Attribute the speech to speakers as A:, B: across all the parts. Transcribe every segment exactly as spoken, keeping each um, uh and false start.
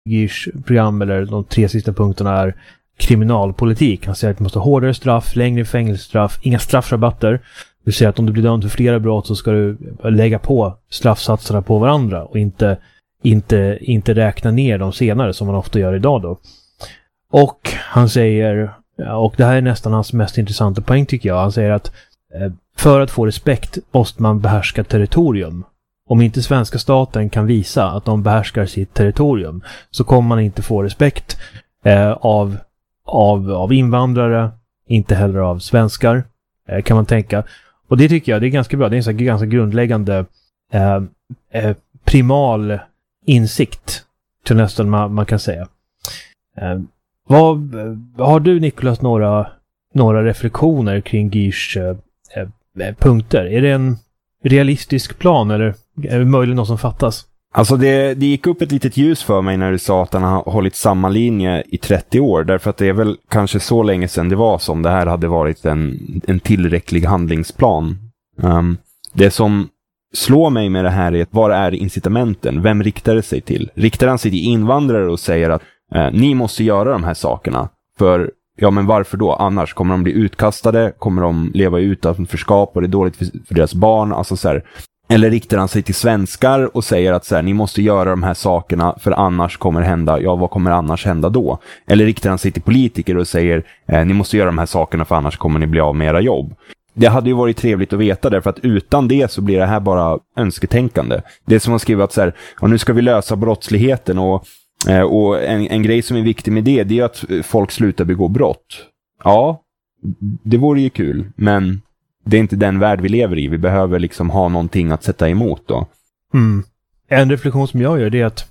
A: Gyrs program, eller de tre sista punkterna, är kriminalpolitik. Han säger att det måste ha hårdare straff, längre fängelsestraff, inga straffrabatter. Det vill säga att om du blir dömd för flera brott så ska du lägga på straffsatserna på varandra och inte, inte, inte räkna ner de senare som man ofta gör idag då. Och han säger, och det här är nästan hans mest intressanta poäng tycker jag, han säger att för att få respekt måste man behärska territorium. Om inte svenska staten kan visa att de behärskar sitt territorium så kommer man inte få respekt eh, av, av, av invandrare, inte heller av svenskar, eh, kan man tänka. Och det tycker jag det är ganska bra. Det är en sån ganska grundläggande eh, eh, primal insikt till nästan man, man kan säga. Eh, vad, har du, Nicholas, några, några reflektioner kring Gyrs eh, eh, punkter? Är det en realistisk plan eller är det möjligen något som fattas?
B: Alltså det, det gick upp ett litet ljus för mig när du sa att han har hållit samma linje i trettio år. Därför att det är väl kanske så länge sedan det var som det här hade varit en, en tillräcklig handlingsplan. Um, det som slår mig med det här är att vad är incitamenten? Vem riktar det sig till? Riktar han sig till invandrare och säger att eh, ni måste göra de här sakerna? För ja, men varför då? Annars kommer de bli utkastade, kommer de leva i utanförskap och det är dåligt för, för deras barn. Alltså så här. Eller riktar han sig till svenskar och säger att så här, ni måste göra de här sakerna för annars kommer hända, ja vad kommer annars hända då? Eller riktar han sig till politiker och säger eh, ni måste göra de här sakerna för annars kommer ni bli av med era jobb? Det hade ju varit trevligt att veta därför att utan det så blir det här bara önsketänkande. Det är som att skriva att så här, och nu ska vi lösa brottsligheten och, eh, och en, en grej som är viktig med det, det är att folk slutar begå brott. Ja, det vore ju kul, men det är inte den värld vi lever i. Vi behöver liksom ha någonting att sätta emot då.
A: Mm. En reflektion som jag gör det är att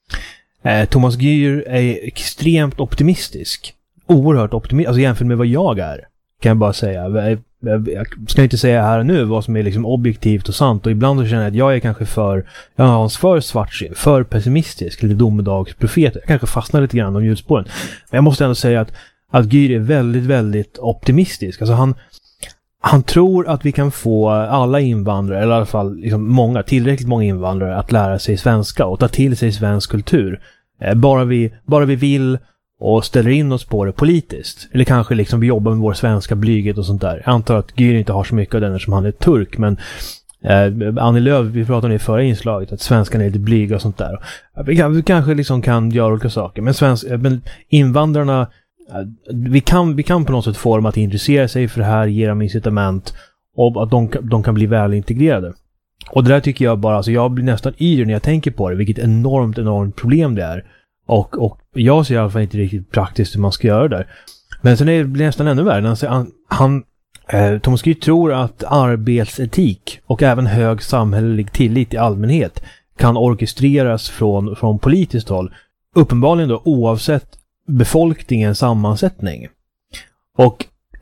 A: eh, Thomas Gyr är extremt optimistisk. Oerhört optimistisk. Alltså jämfört med vad jag är, kan jag bara säga. Jag, jag, jag ska inte säga här nu vad som är liksom objektivt och sant. Och ibland så känner jag att jag är kanske för, jag har för svartsyn, för pessimistisk, lite domedagsprofet. Jag kanske fastnar lite grann om ljusspåren. Men jag måste ändå säga att, att Gyr är väldigt, väldigt optimistisk. Alltså han Han tror att vi kan få alla invandrare, eller i alla fall liksom många, tillräckligt många invandrare att lära sig svenska och ta till sig svensk kultur. Bara vi, bara vi vill och ställer in oss på det politiskt. Eller kanske liksom vi jobbar med vår svenska blyghet och sånt där. Jag antar att Gyr inte har så mycket av den som han är turk, men eh, Annie Lööf, vi pratade om det i förra inslaget, att svenskan är lite blyga och sånt där. Vi, kan, vi kanske liksom kan göra olika saker, men, svensk, men invandrarna, Vi kan, vi kan på något sätt få dem att intressera sig för det här, ge dem incitament och att de, de kan bli väl integrerade. Och det där tycker jag bara, alltså jag blir nästan yr när jag tänker på det, vilket enormt, enormt problem det är. Och, och jag ser i alla fall inte riktigt praktiskt hur man ska göra det där. Men sen är det nästan ännu värre. Han, han, eh, Thomas Gyr tror att arbetsetik och även hög samhällelig tillit i allmänhet kan orkestreras från, från politiskt håll. Uppenbarligen då oavsett befolkningens sammansättning. Och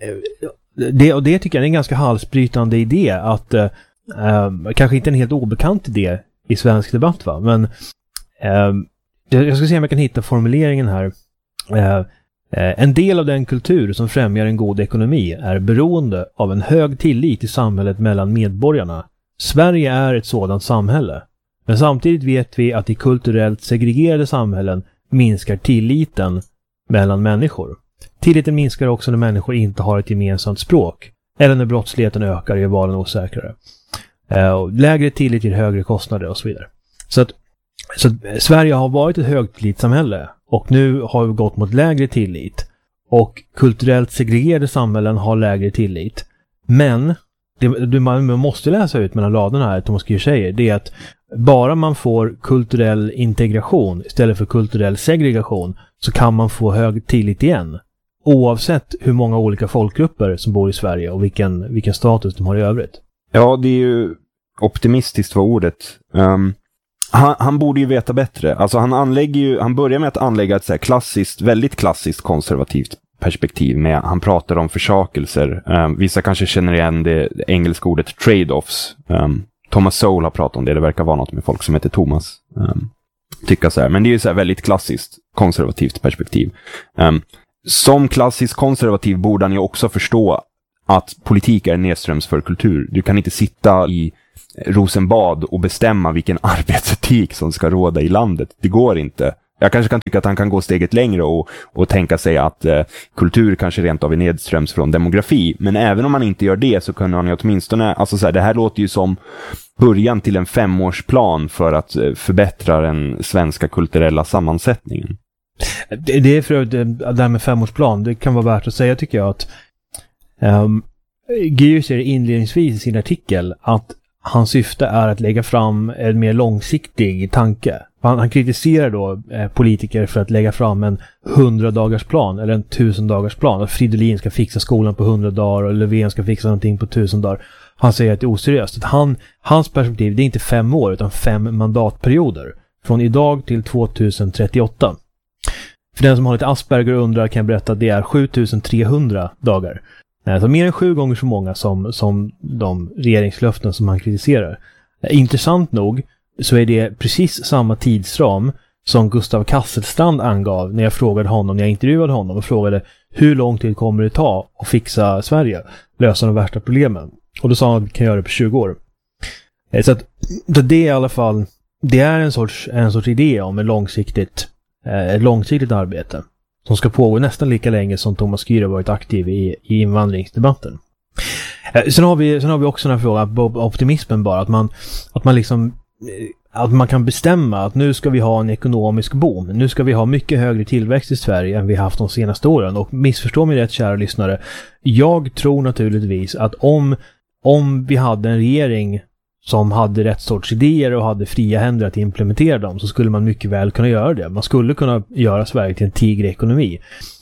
A: det, och det tycker jag är en ganska halsbrytande idé att eh, kanske inte en helt obekant idé i svensk debatt, va? Men eh, jag ska se om jag kan hitta formuleringen här. Eh, en del av den kultur som främjar en god ekonomi är beroende av en hög tillit i samhället mellan medborgarna. Sverige är ett sådant samhälle. Men samtidigt vet vi att i kulturellt segregerade samhällen minskar tilliten mellan människor. Tilliten minskar också när människor inte har ett gemensamt språk eller när brottsligheten ökar är valen osäkrare. Eh, lägre tillit till högre kostnader och så vidare. Så att, så att Sverige har varit ett högtillitssamhälle och nu har vi gått mot lägre tillit och kulturellt segregerade samhällen har lägre tillit. Men det, det man måste läsa ut mellan raderna här, Thomas Gyr säger, det är att bara man får kulturell integration istället för kulturell segregation så kan man få hög tillit igen. Oavsett hur många olika folkgrupper som bor i Sverige och vilken, vilken status de har i övrigt.
B: Ja, det är ju optimistiskt var ordet. Um, han, han borde ju veta bättre. Alltså han anlägger ju, han börjar med att anlägga ett så här klassiskt, väldigt klassiskt konservativt perspektiv med, han pratar om försakelser. Um, vissa kanske känner igen det engelska ordet trade-offs. Um, Thomas Sowell har pratat om det. Det verkar vara något med folk som heter Thomas. Um, tycka så här. Men det är ju så här väldigt klassiskt konservativt perspektiv. Um, som klassisk konservativ borde han ju också förstå att politik är nedströms för kultur. Du kan inte sitta i Rosenbad och bestämma vilken arbetsetik som ska råda i landet. Det går inte. Jag kanske kan tycka att han kan gå steget längre och, och tänka sig att eh, kultur kanske rent av är nedströms från demografi. Men även om man inte gör det så kunde han ju åtminstone, alltså så här, det här låter ju som början till en femårsplan för att eh, förbättra den svenska kulturella sammansättningen.
A: Det, det är för att det där med femårsplan, det kan vara värt att säga tycker jag att um, Gür säger inledningsvis i sin artikel att hans syfte är att lägga fram en mer långsiktig tanke. Han, han kritiserar då eh, politiker för att lägga fram en hundradagarspllan eller en tusendagarspllan. Att Fridolin ska fixa skolan på hundra dagar och Löfven ska fixa någonting på tusen dagar. Han säger att det är oseriöst. Att han, hans perspektiv, det är inte fem år utan fem mandatperioder. Från idag till tjugohundratrettioåtta. För den som har lite Asperger och undrar kan jag berätta att det är sjutusentrehundra dagar. Alltså mer än sju gånger så många som, som de regeringslöften som han kritiserar. Intressant nog så är det precis samma tidsram som Gustav Kasselstrand angav när jag frågade honom, när jag intervjuade honom och frågade hur lång tid kommer det ta att fixa Sverige, lösa de värsta problemen. Och då sa han att vi kan göra det på tjugo år. Så att det är i alla fall, det är en sorts, en sorts idé om ett långsiktigt, ett långsiktigt arbete som ska pågå nästan lika länge som Thomas Gür har varit aktiv i, i invandringsdebatten. Sen har vi, sen har vi också den här frågan, optimismen bara, att man, att man liksom, att man kan bestämma att nu ska vi ha en ekonomisk boom. Nu ska vi ha mycket högre tillväxt i Sverige än vi haft de senaste åren. Och missförstå mig rätt, kära lyssnare. Jag tror naturligtvis att om, om vi hade en regering som hade rätt sorts idéer och hade fria händer att implementera dem, så skulle man mycket väl kunna göra det. Man skulle kunna göra Sverige till en tigerekonomi.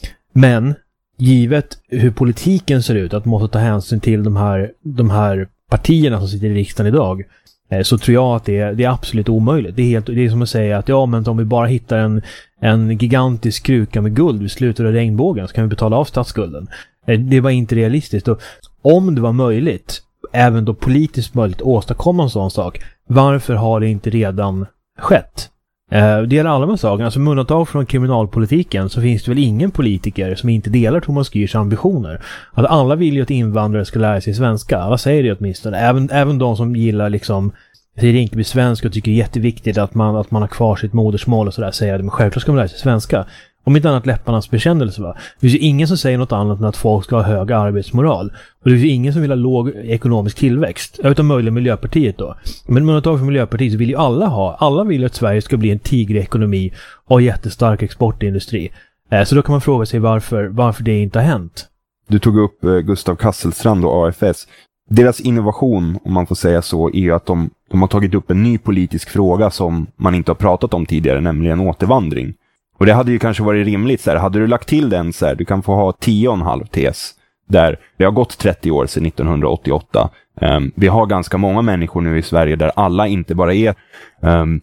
A: Men givet hur politiken ser ut, att man måste ta hänsyn till de här, de här partierna som sitter i riksdagen idag, så tror jag att det är, det är absolut omöjligt. Det är, helt, det är som att säga att ja, men om vi bara hittar en, en gigantisk kruka med guld vid slutet av regnbågen så kan vi betala av statsskulden. Det var inte realistiskt. Och om det var möjligt, även då politiskt möjligt, åstadkomma en sån sak, varför har det inte redan skett? Det gäller alla de sakerna. Alltså med undantag från kriminalpolitiken så finns det väl ingen politiker som inte delar Thomas Gürs ambitioner. Att alla vill ju att invandrare ska lära sig svenska. Alla säger det åtminstone. Även, även de som gillar liksom Rinkeby svenska och tycker det är jätteviktigt att man, att man har kvar sitt modersmål och sådär, säger att men självklart ska man lära sig svenska. Om inte annat läpparnas bekännelse, va? Det finns ju ingen som säger något annat än att folk ska ha hög arbetsmoral. Och det finns ju ingen som vill ha låg ekonomisk tillväxt. Utan möjligen Miljöpartiet då. Men med undantag för Miljöpartiet så vill ju alla ha. Alla vill att Sverige ska bli en tigerekonomi och jättestark exportindustri. Så då kan man fråga sig varför, varför det inte har hänt.
B: Du tog upp Gustav Kasselstrand och A F S. Deras innovation, om man får säga så, är ju att de, de har tagit upp en ny politisk fråga som man inte har pratat om tidigare, nämligen återvandring. Och det hade ju kanske varit rimligt så här, hade du lagt till den så här, du kan få ha tio och en halv tes där det har gått trettio år sedan nittonhundraåttioåtta. Um, vi har ganska många människor nu i Sverige där alla inte bara är um,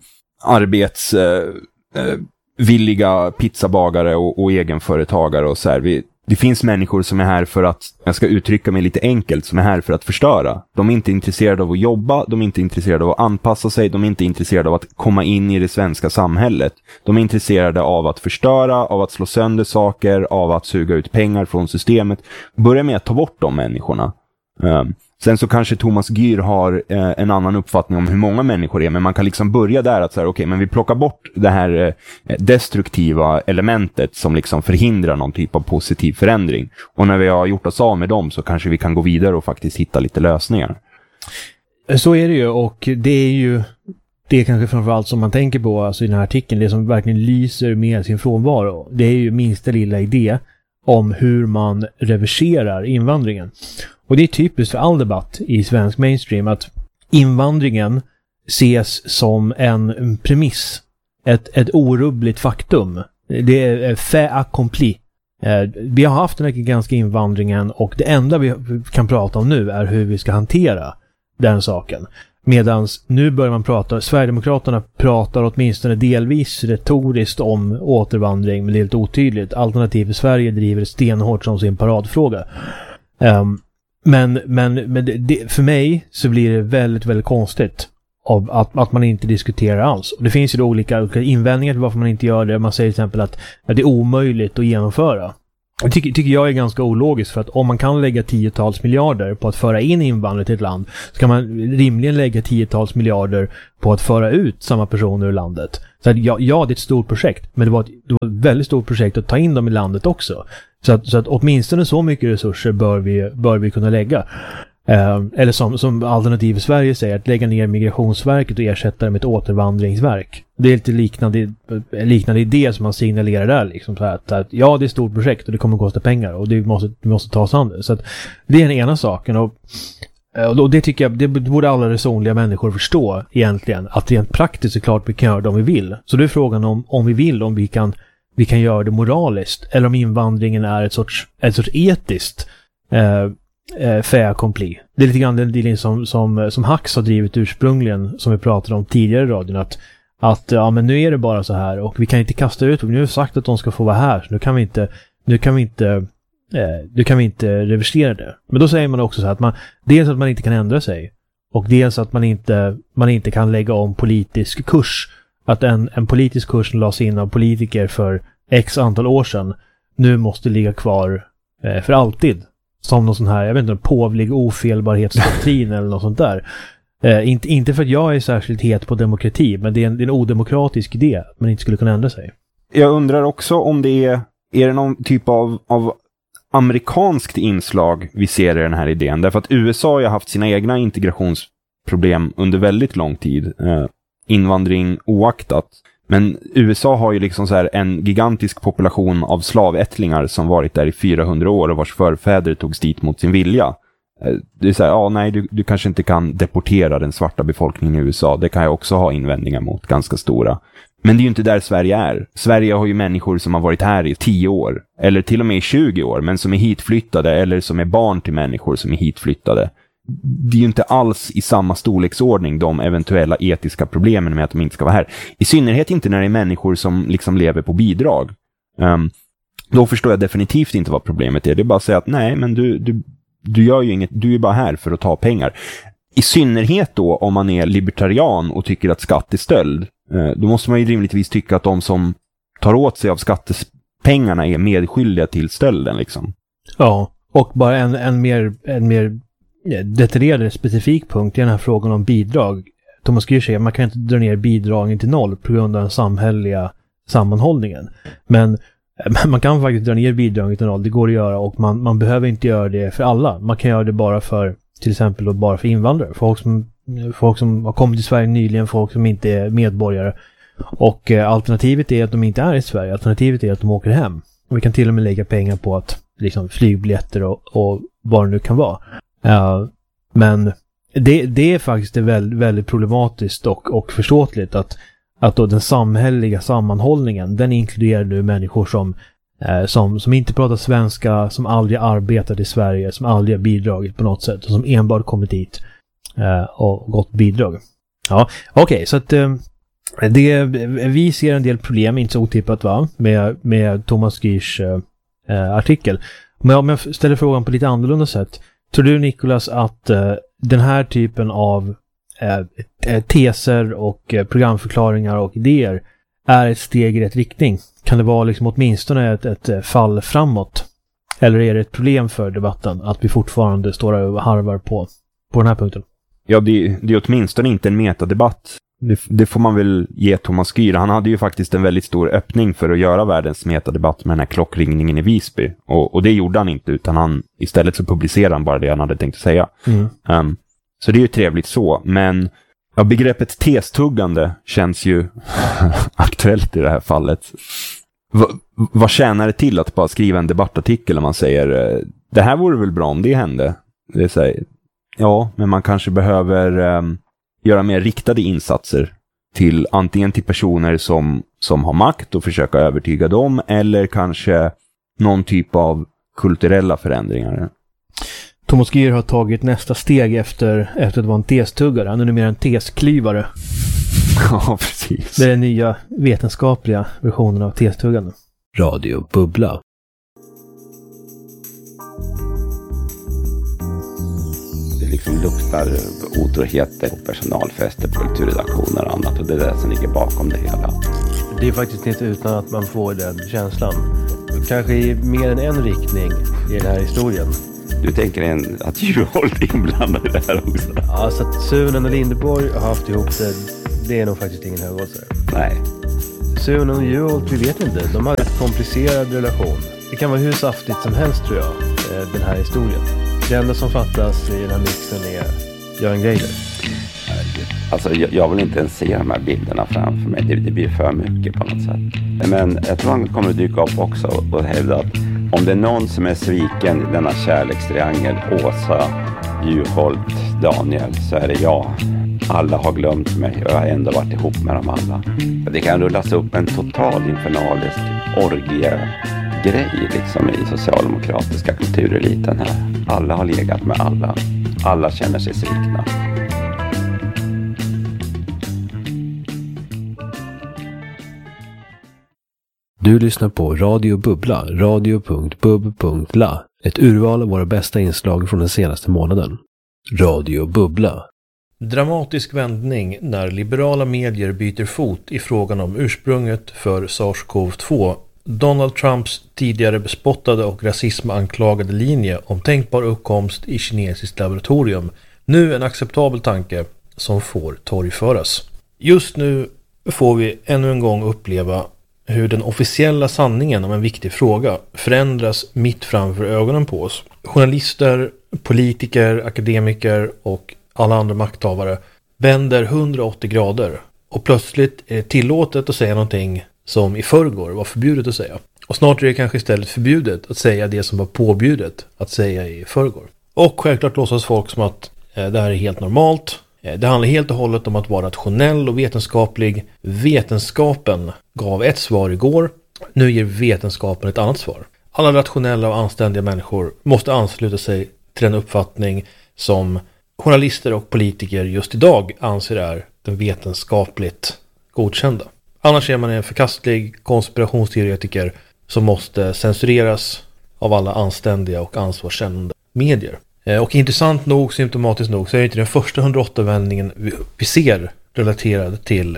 B: arbetsvilliga uh, uh, pizzabagare och, och egenföretagare och så här. Vi, det finns människor som är här för att, jag ska uttrycka mig lite enkelt, som är här för att förstöra. De är inte intresserade av att jobba, de är inte intresserade av att anpassa sig, de är inte intresserade av att komma in i det svenska samhället. De är intresserade av att förstöra, av att slå sönder saker, av att suga ut pengar från systemet. Börja med att ta bort de människorna. Um, sen så kanske Thomas Gür har eh, en annan uppfattning om hur många människor det är, men man kan liksom börja där att säga okej, okay, men vi plockar bort det här eh, destruktiva elementet som liksom förhindrar någon typ av positiv förändring. Och när vi har gjort oss av med dem så kanske vi kan gå vidare och faktiskt hitta lite lösningar.
A: Så är det ju, och det är ju det är kanske framförallt som man tänker på alltså i den här artikeln, det som verkligen lyser med sin frånvaro. Det är ju minsta lilla idé om hur man reverserar invandringen. Och det är typiskt för all debatt i svensk mainstream att invandringen ses som en premiss. Ett, ett orubbligt faktum. Det är fait accompli. Vi har haft den här gigantiska invandringen och det enda vi kan prata om nu är hur vi ska hantera den saken. Medan nu börjar man prata, Sverigedemokraterna pratar åtminstone delvis retoriskt om återvandring, men det är helt otydligt. Alternativ för Sverige driver stenhårt som sin paradfråga. Um, men men, men det, det, för mig så blir det väldigt, väldigt konstigt av att, att man inte diskuterar alls. Och det finns ju då olika, olika invändningar till varför man inte gör det. Man säger till exempel att, att det är omöjligt att genomföra. Det tycker, tycker jag är ganska ologiskt, för att om man kan lägga tiotals miljarder på att föra in invandrare till ett land, så kan man rimligen lägga tiotals miljarder på att föra ut samma personer ur landet. Så att, ja, ja, det är ett stort projekt, men det var, ett, det var ett väldigt stort projekt att ta in dem i landet också. Så att, så att åtminstone så mycket resurser bör vi, bör vi kunna lägga. Eh, eller som, som Alternativ i Sverige säger, att lägga ner Migrationsverket och ersätta det med ett återvandringsverk. Det är lite liknande, liknande idé som man signalerar där. Liksom, så att, att, ja, det är ett stort projekt och det kommer att kosta pengar och det måste, det måste tas an det. Så att, det är den ena saken. Och, och det tycker jag, det borde alla resonliga människor förstå egentligen. Att rent praktiskt är klart vi kan göra det om vi vill. Så det är frågan om, om vi vill, om vi kan, vi kan göra det moraliskt. Eller om invandringen är ett sorts, ett sorts etiskt eh, Eh, fait accompli. Det är lite grann den dealen som, som, som Hax har drivit ursprungligen, som vi pratade om tidigare i radion, att, att ja, men nu är det bara så här och vi kan inte kasta ut, nu har vi sagt att de ska få vara här, så nu kan vi inte nu kan vi inte eh, nu kan vi inte reversera det. Men då säger man också så här att man, dels att man inte kan ändra sig och dels att man inte man inte kan lägga om politisk kurs, att en, en politisk kurs som lades in av politiker för x antal år sedan nu måste ligga kvar eh, för alltid. Som någon sån här, jag vet inte, en påvlig ofelbarhetsdoktrin eller något sånt där. Eh, inte, inte för att jag är särskilt het på demokrati, men det är en, det är en odemokratisk idé att man inte skulle kunna ändra sig.
B: Jag undrar också om det är, är det någon typ av, av amerikanskt inslag vi ser i den här idén. Därför att U S A har ju haft sina egna integrationsproblem under väldigt lång tid. Eh, invandring oaktat. Men U S A har ju liksom så här en gigantisk population av slavättlingar som varit där i fyrahundra år och vars förfäder togs dit mot sin vilja. Det är så här, ja nej, du, du kanske inte kan deportera den svarta befolkningen i U S A. Det kan jag också ha invändningar mot, ganska stora. Men det är ju inte där Sverige är. Sverige har ju människor som har varit här i tio år, eller till och med i tjugo år, men som är hitflyttade, eller som är barn till människor som är hitflyttade. Det är ju inte alls i samma storleksordning de eventuella etiska problemen med att de inte ska vara här. I synnerhet inte när det är människor som liksom lever på bidrag. Um, då förstår jag definitivt inte vad problemet är. Det är bara att säga att nej, men du, du, du gör ju inget, du är bara här för att ta pengar. I synnerhet då om man är libertarian och tycker att skatt är stöld. Uh, då måste man ju rimligtvis tycka att de som tar åt sig av skattepengarna är medskyldiga till stölden liksom.
A: Ja, och bara en, en mer... En mer detaljerad specifik punkt i den här frågan om bidrag. Thomas Gür säger att man kan inte dra ner bidragen till noll på grund av den samhälleliga sammanhållningen. Men man kan faktiskt dra ner bidragen till noll. Det går att göra och man, man behöver inte göra det för alla. Man kan göra det bara för, till exempel då bara för invandrare. Folk som, folk som har kommit till Sverige nyligen, folk som inte är medborgare. Och eh, alternativet är att de inte är i Sverige. Alternativet är att de åker hem. Och vi kan till och med lägga pengar på att liksom flygbiljetter och, och vad det nu kan vara. Uh, men det, det är faktiskt väldigt, väldigt problematiskt och, och förståeligt att, att då den samhälleliga sammanhållningen, den inkluderar nu människor som, eh, som, som inte pratar svenska, som aldrig arbetat i Sverige, som aldrig har bidragit på något sätt och som enbart kommit hit eh, och gått bidrag. Ja, okej, okay, så att eh, det, vi ser en del problem, inte så otippat va, med, med Thomas Gyrs eh, artikel. Men om jag ställer frågan på lite annorlunda sätt, tror du Nicholas att eh, den här typen av eh, teser och eh, programförklaringar och idéer är ett steg i rätt riktning? Kan det vara liksom åtminstone ett, ett fall framåt? Eller är det ett problem för debatten att vi fortfarande står och harvar på, på den här punkten?
B: Ja, det, det är åtminstone inte en metadebatt. Det, det får man väl ge Thomas Gyr. Han hade ju faktiskt en väldigt stor öppning för att göra världens metadebatt med den här klockringningen i Visby. Och, och det gjorde han inte, utan han istället så publicerade han bara det han hade tänkt att säga. Mm. Um, så det är ju trevligt så. Men ja, begreppet testuggande känns ju aktuellt i det här fallet. Va, vad tjänar det till att bara skriva en debattartikel om man säger det här vore väl bra om det hände? Det säger, ja, men man kanske behöver... Um, göra mer riktade insatser till antingen till personer som, som har makt och försöka övertyga dem, eller kanske någon typ av kulturella förändringar.
A: Thomas Gyr har tagit nästa steg efter, efter att vara en testuggare. Han är nu mer en tesklyvare.
B: Ja, precis.
A: Det är den nya vetenskapliga versionen av testuggande.
C: Radio Bubbla.
D: Liksom luktar otroheter och personalfester på kulturredaktioner och annat, och det är det som ligger bakom det hela.
C: Det är faktiskt inte utan att man får den känslan. Kanske i mer än en riktning i den här historien.
D: Du tänker en, att Juholt är inblandad i det här också?
C: Ja, så att Sunen och Lindeborg har haft ihop det, det är nog faktiskt ingen högoddsare.
D: Nej,
C: Sun och Juholt, vi vet inte. De har en komplicerad relation. Det kan vara hur saftigt som helst tror jag, den här historien. Det enda som fattas i den här mixen är Göran Greider.
D: Alltså jag, jag vill inte ens se de här bilderna framför mig. Det, det blir för mycket på något sätt. Men jag tror han kommer att dyka upp också och hävda att om det är någon som är sviken i denna kärlekstriangel, Åsa, Juholt, Daniel, så är det jag. Alla har glömt mig och jag har ändå varit ihop med dem alla. Det kan rullas upp en total infernalisk orgie-grej liksom i socialdemokratiska kultureliten här. Alla har legat med alla. Alla känner sig svikna.
C: Du lyssnar på Radio Bubbla, radio punkt bub punkt la. Ett urval av våra bästa inslag från den senaste månaden. Radio Bubbla.
A: Dramatisk vändning när liberala medier byter fot i frågan om ursprunget för SARS-CoV två. Donald Trumps tidigare bespottade och rasismanklagade linje om tänkbar uppkomst i kinesiskt laboratorium. Nu en acceptabel tanke som får torgföras. Just nu får vi ännu en gång uppleva hur den officiella sanningen om en viktig fråga förändras mitt framför ögonen på oss. Journalister, politiker, akademiker och alla andra makthavare vänder hundraåttio grader och plötsligt är det tillåtet att säga någonting som i förrgår var förbjudet att säga. Och snart är det kanske istället förbjudet att säga det som var påbjudet att säga i förrgår. Och självklart låtsas folk som att eh, det här är helt normalt. Eh, det handlar helt och hållet om att vara rationell och vetenskaplig. Vetenskapen gav ett svar igår. Nu ger vetenskapen ett annat svar. Alla rationella och anständiga människor måste ansluta sig till den uppfattning som journalister och politiker just idag anser är den vetenskapligt godkända. Annars är man en förkastlig konspirationsteoretiker som måste censureras av alla anständiga och ansvarskännande medier. Och intressant nog, symptomatiskt nog, så är det inte den första hundraåtta-vändningen vi ser relaterad till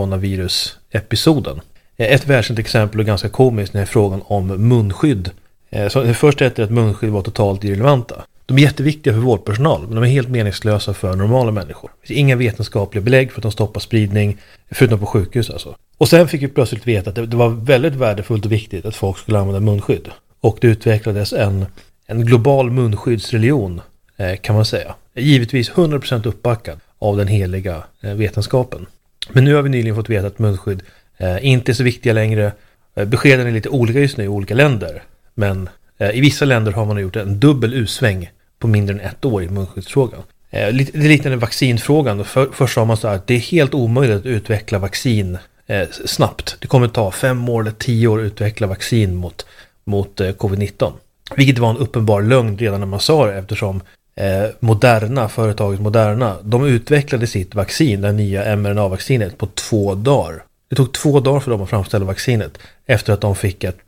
A: coronavirus-episoden. Ett välkänt exempel och ganska komiskt är frågan om munskydd. Så det första är att munskydd var totalt irrelevanta. De är jätteviktiga för vårdpersonal, men de är helt meningslösa för normala människor. Det finns inga vetenskapliga belägg för att de stoppar spridning, förutom på sjukhus alltså. Och sen fick vi plötsligt veta att det var väldigt värdefullt och viktigt att folk skulle använda munskydd. Och det utvecklades en, en global munskyddsreligion, eh, kan man säga. Givetvis hundra procent uppbackad av den heliga eh, vetenskapen. Men nu har vi nyligen fått veta att munskydd eh, inte är så viktiga längre. Eh, beskeden är lite olika just nu i olika länder, men i vissa länder har man gjort en dubbel usväng på mindre än ett år i munskyddsfrågan. Det är liknande vaccinfrågan. För, först sa man så här att det är helt omöjligt att utveckla vaccin eh, snabbt. Det kommer ta fem år eller tio år att utveckla vaccin mot, mot eh, covid nitton. Vilket var en uppenbar lögn redan när man sa det, eftersom eh, Moderna, företaget Moderna, de utvecklade sitt vaccin, det nya mRNA-vaccinet, på två dagar. Det tog två dagar för dem att framställa vaccinet efter att de fick ett,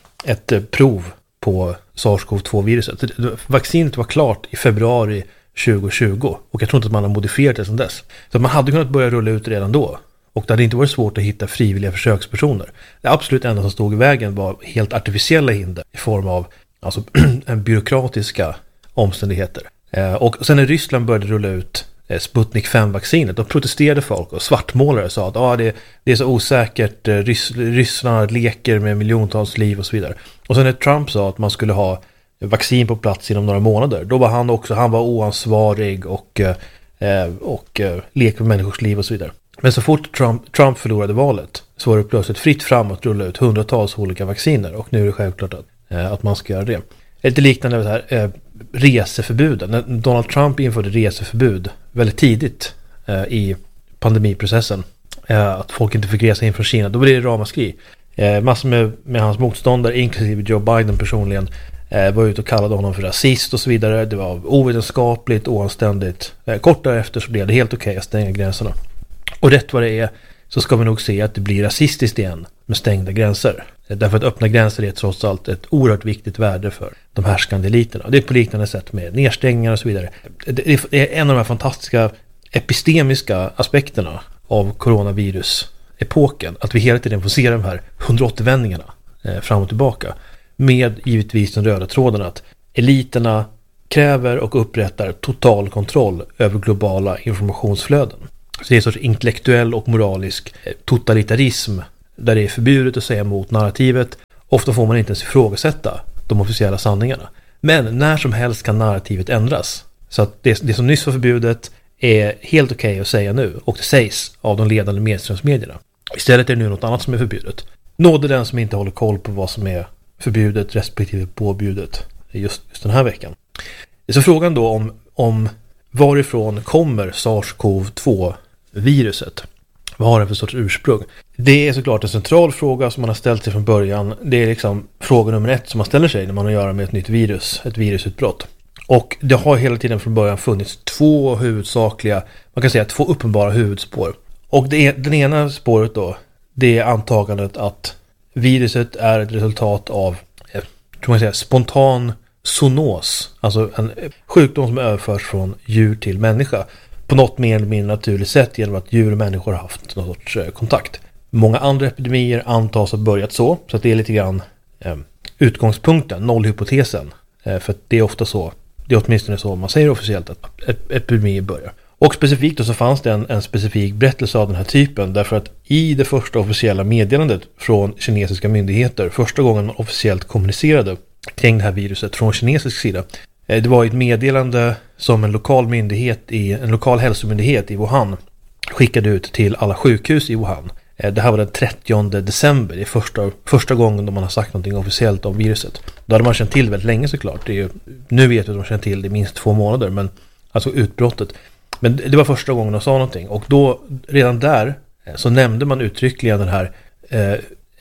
A: ett prov på SARS-CoV två-viruset. Vaccinet var klart i februari tjugohundratjugo och jag tror inte att man har modifierat det sedan dess. Så man hade kunnat börja rulla ut redan då. Och det hade inte varit svårt att hitta frivilliga försökspersoner. Det absolut enda som stod i vägen var helt artificiella hinder i form av alltså, en byråkratiska omständigheter. Eh, och sen när Ryssland började rulla ut eh, Sputnik fem-vaccinet, då protesterade folk och svartmålare sa att ah, det, det är så osäkert, eh, Rys- Ryssland leker med miljontals liv och så vidare. Och sen när Trump sa att man skulle ha vaccin på plats inom några månader, då var han också, han var oansvarig och, eh, och eh, lek med människors liv och så vidare. Men så fort Trump, Trump förlorade valet så var det plötsligt fritt fram att rulla ut hundratals olika vacciner, och nu är det självklart att, eh, att man ska göra det. Lite liknande med det här eh, reseförbuden. När Donald Trump införde reseförbud väldigt tidigt eh, i pandemiprocessen, eh, att folk inte fick resa in från Kina, då blev det ramaskri. Eh, massor med, med hans motståndare, inklusive Joe Biden personligen, eh, var ute och kallade honom för rasist och så vidare. Det var ovetenskapligt, oanständigt. Eh, kort därefter så blev det helt okej att stänga gränserna. Och rätt vad det är så ska vi nog se att det blir rasistiskt igen med stängda gränser. Därför att öppna gränser är trots allt ett oerhört viktigt värde för de härskande eliterna. Det är på liknande sätt med nedstängningar och så vidare. Det är en av de här fantastiska epistemiska aspekterna av coronavirus-epoken. Att vi hela tiden får se de här hundraåttio-vändningarna fram och tillbaka. Med givetvis den röda tråden att eliterna kräver och upprättar total kontroll över globala informationsflöden. Så det är en sorts intellektuell och moralisk totalitarism där det är förbjudet att säga emot narrativet. Ofta får man inte ens ifrågasätta de officiella sanningarna. Men när som helst kan narrativet ändras. Så att det, det som nyss var förbjudet är helt okej okay att säga nu. Och det sägs av de ledande medströmsmedierna. Istället är det nu något annat som är förbjudet. Nåde den som inte håller koll på vad som är förbjudet respektive påbjudet just, just den här veckan. Så frågan då om, om varifrån kommer SARS-CoV två viruset? Vad har det för sorts ursprung? Det är såklart en central fråga som man har ställt sig från början. Det är liksom fråga nummer ett som man ställer sig när man har att göra med ett nytt virus, ett virusutbrott. Och det har hela tiden från början funnits två huvudsakliga, man kan säga två uppenbara huvudspår. Och det, den ena spåret då, det är antagandet att viruset är ett resultat av, tror man säga, spontan zoonos. Alltså en sjukdom som överförs från djur till människa. På något mer eller mindre naturligt sätt genom att djur och människor har haft någon sorts kontakt. Många andra epidemier antas ha börjat så. Så att det är lite grann eh, utgångspunkten, nollhypotesen. Eh, för det är ofta så, det är åtminstone så man säger officiellt att ep- epidemier börjar. Och specifikt då så fanns det en, en specifik berättelse av den här typen. Därför att i det första officiella meddelandet från kinesiska myndigheter, första gången man officiellt kommunicerade kring det här viruset från kinesisk sida. Det var ett meddelande som en lokal myndighet i en lokal hälsomyndighet i Wuhan skickade ut till alla sjukhus i Wuhan. Det här var den trettionde december, det är första, första gången då man har sagt någonting officiellt om viruset. Då hade man känt till väldigt länge såklart. Det är ju, nu vet vi att de har känt till det i minst två månader, men alltså utbrottet. Men det var första gången de sa någonting. Och då, redan där, så nämnde man uttryckligen den här eh,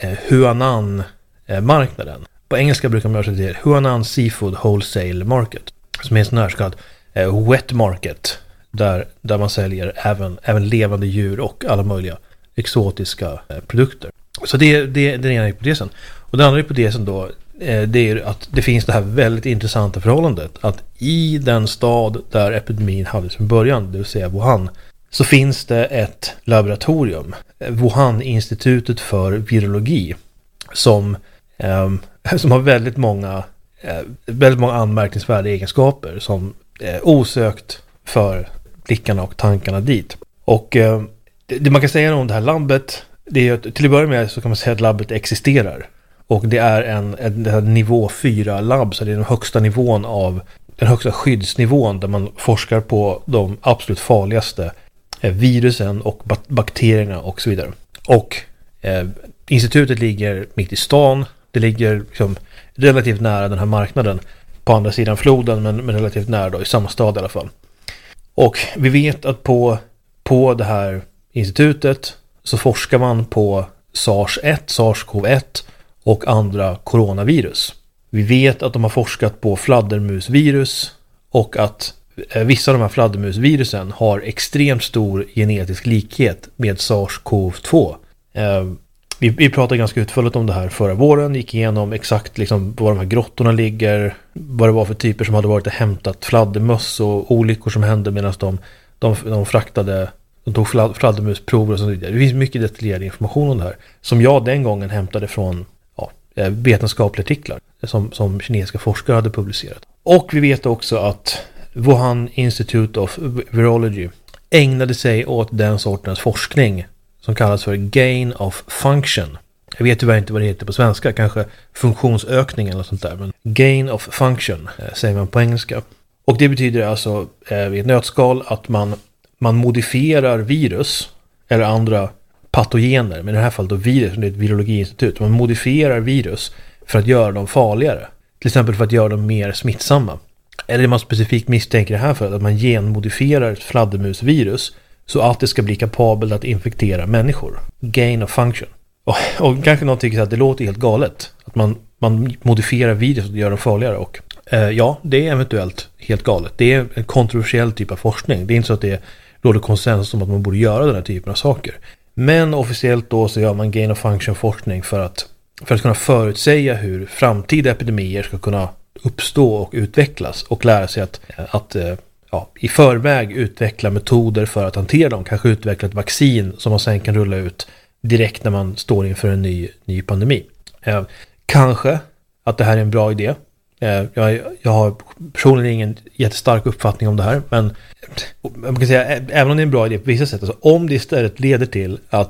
A: Huanan-marknaden. På engelska brukar man göra det Huanan Seafood Wholesale Market, som är en sån här så kallad eh, wet market, där, där man säljer även, även levande djur och alla möjliga exotiska eh, produkter. Så det, det, det är den ena hypotesen. Och den andra hypotesen då, eh, det är att det finns det här väldigt intressanta förhållandet att i den stad där epidemin hade sin början, det vill säga Wuhan, så finns det ett laboratorium, Wuhan-institutet för virologi, som eh, som har väldigt många eh, väldigt många anmärkningsvärda egenskaper som eh, osökt för blickarna och tankarna dit. Och eh, det, det man kan säga om det här labbet, det är att till att börja med så kan man säga att labbet existerar. Och det är en, en, en nivå fyra labb, så det är den högsta nivån av den högsta skyddsnivån där man forskar på de absolut farligaste eh, virusen och bak- bakterierna och så vidare. Och eh, institutet ligger mitt i stan. Det ligger liksom relativt nära den här marknaden på andra sidan floden, men, men relativt nära då, i samma stad i alla fall. Och vi vet att på, på det här institutet så forskar man på SARS ett, SARS-CoV ett och andra coronavirus. Vi vet att de har forskat på fladdermusvirus och att eh, vissa av de här fladdermusvirusen har extremt stor genetisk likhet med SARS-CoV två. Eh, Vi, vi pratade ganska utförligt om det här förra våren, gick igenom exakt liksom var de här grottorna ligger, vad det var för typer som hade varit och hämtat fladdermöss och olyckor som hände medan de, de, de fraktade, de tog flad, fladdermusprover och så vidare. Det finns mycket detaljerad information om det här som jag den gången hämtade från ja, vetenskapliga artiklar som, som kinesiska forskare hade publicerat. Och vi vet också att Wuhan Institute of Virology ägnade sig åt den sortens forskning som kallas för gain of function. Jag vet tyvärr inte vad det heter på svenska, kanske funktionsökning eller sånt där, men gain of function eh, säger man på engelska. Och det betyder alltså eh, i ett nötskal att man, man modifierar virus eller andra patogener, men i det här fallet då virus, det är ett virologiinstitut. Man modifierar virus för att göra dem farligare. Till exempel för att göra dem mer smittsamma. Eller man specifikt misstänker det här för att man genmodifierar ett fladdermusvirus så att det ska bli kapabelt att infektera människor. Gain of function. Och, och kanske någon tycker att det låter helt galet. Att man, man modifierar virus och gör dem farligare. Och eh, ja, det är eventuellt helt galet. Det är en kontroversiell typ av forskning. Det är inte så att det råder konsensus om att man borde göra den här typen av saker. Men officiellt då så gör man gain of function forskning för att, för att kunna förutsäga hur framtida epidemier ska kunna uppstå och utvecklas. Och lära sig att, att ja, i förväg utveckla metoder för att hantera dem. Kanske utveckla ett vaccin som man sen kan rulla ut direkt när man står inför en ny, ny pandemi. Eh, kanske att det här är en bra idé. Eh, jag, jag har personligen ingen jättestark uppfattning om det här. Men man kan säga, även om det är en bra idé på vissa sätt. Alltså, om det istället leder till att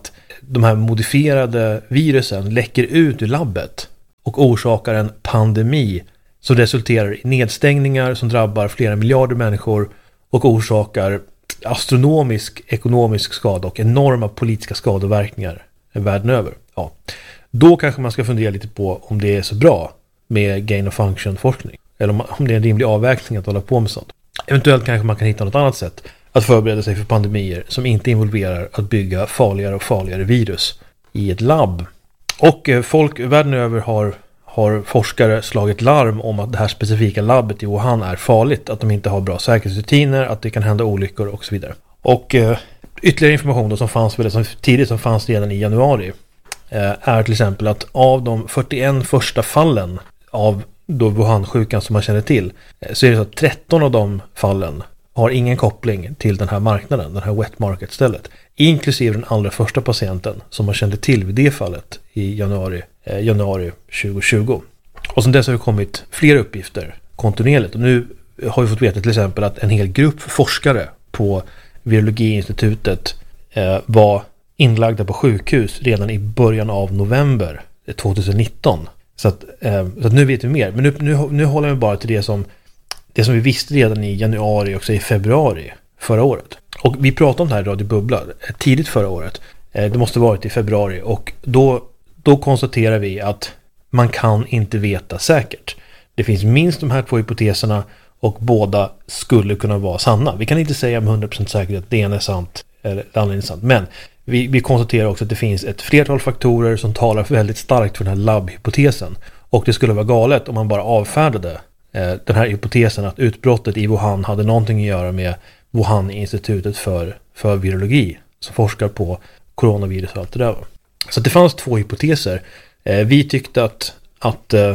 A: de här modifierade virusen läcker ut ur labbet och orsakar en pandemi som resulterar i nedstängningar som drabbar flera miljarder människor och orsakar astronomisk ekonomisk skada och enorma politiska skadeverkningar världen över. Ja. Då kanske man ska fundera lite på om det är så bra med gain of function forskning. Eller om det är en rimlig avvägning att hålla på med sånt. Eventuellt kanske man kan hitta något annat sätt att förbereda sig för pandemier som inte involverar att bygga farligare och farligare virus i ett labb. Och eh, folk världen över har, har forskare slagit larm om att det här specifika labbet i Wuhan är farligt. Att de inte har bra säkerhetsrutiner, att det kan hända olyckor och så vidare. Och eh, ytterligare information då som fanns väl, som tidigt som fanns redan i januari eh, är till exempel att av de fyrtioen första fallen av då Wuhan-sjukan som man känner till, så är det så att tretton av de fallen har ingen koppling till den här marknaden, den här wet market-stället. Inklusive den allra första patienten som man kände till vid det fallet i januari, eh, januari tjugohundratjugo. Och sen dess har det kommit fler uppgifter kontinuerligt. Och nu har vi fått veta till exempel att en hel grupp forskare på Virologiinstitutet eh, var inlagda på sjukhus redan i början av november tjugonitton. Så att, eh, så att nu vet vi mer. Men nu, nu, nu håller vi bara till det som, det som vi visste redan i januari och också i februari förra året. Och vi pratade om det här i Radio Bubbla tidigt förra året. Eh, det måste varit i februari. Och då, då konstaterar vi att man kan inte veta säkert. Det finns minst de här två hypoteserna och båda skulle kunna vara sanna. Vi kan inte säga med hundra procent säkerhet att det ena är sant eller det andra är sant. Men vi, vi konstaterar också att det finns ett flertal faktorer som talar väldigt starkt för den här labbhypotesen. Och det skulle vara galet om man bara avfärdade eh, den här hypotesen att utbrottet i Wuhan hade någonting att göra med Wuhan-institutet för, för virologi som forskar på coronavirus och allt det där. Så det fanns två hypoteser. Eh, vi tyckte att, att, eh,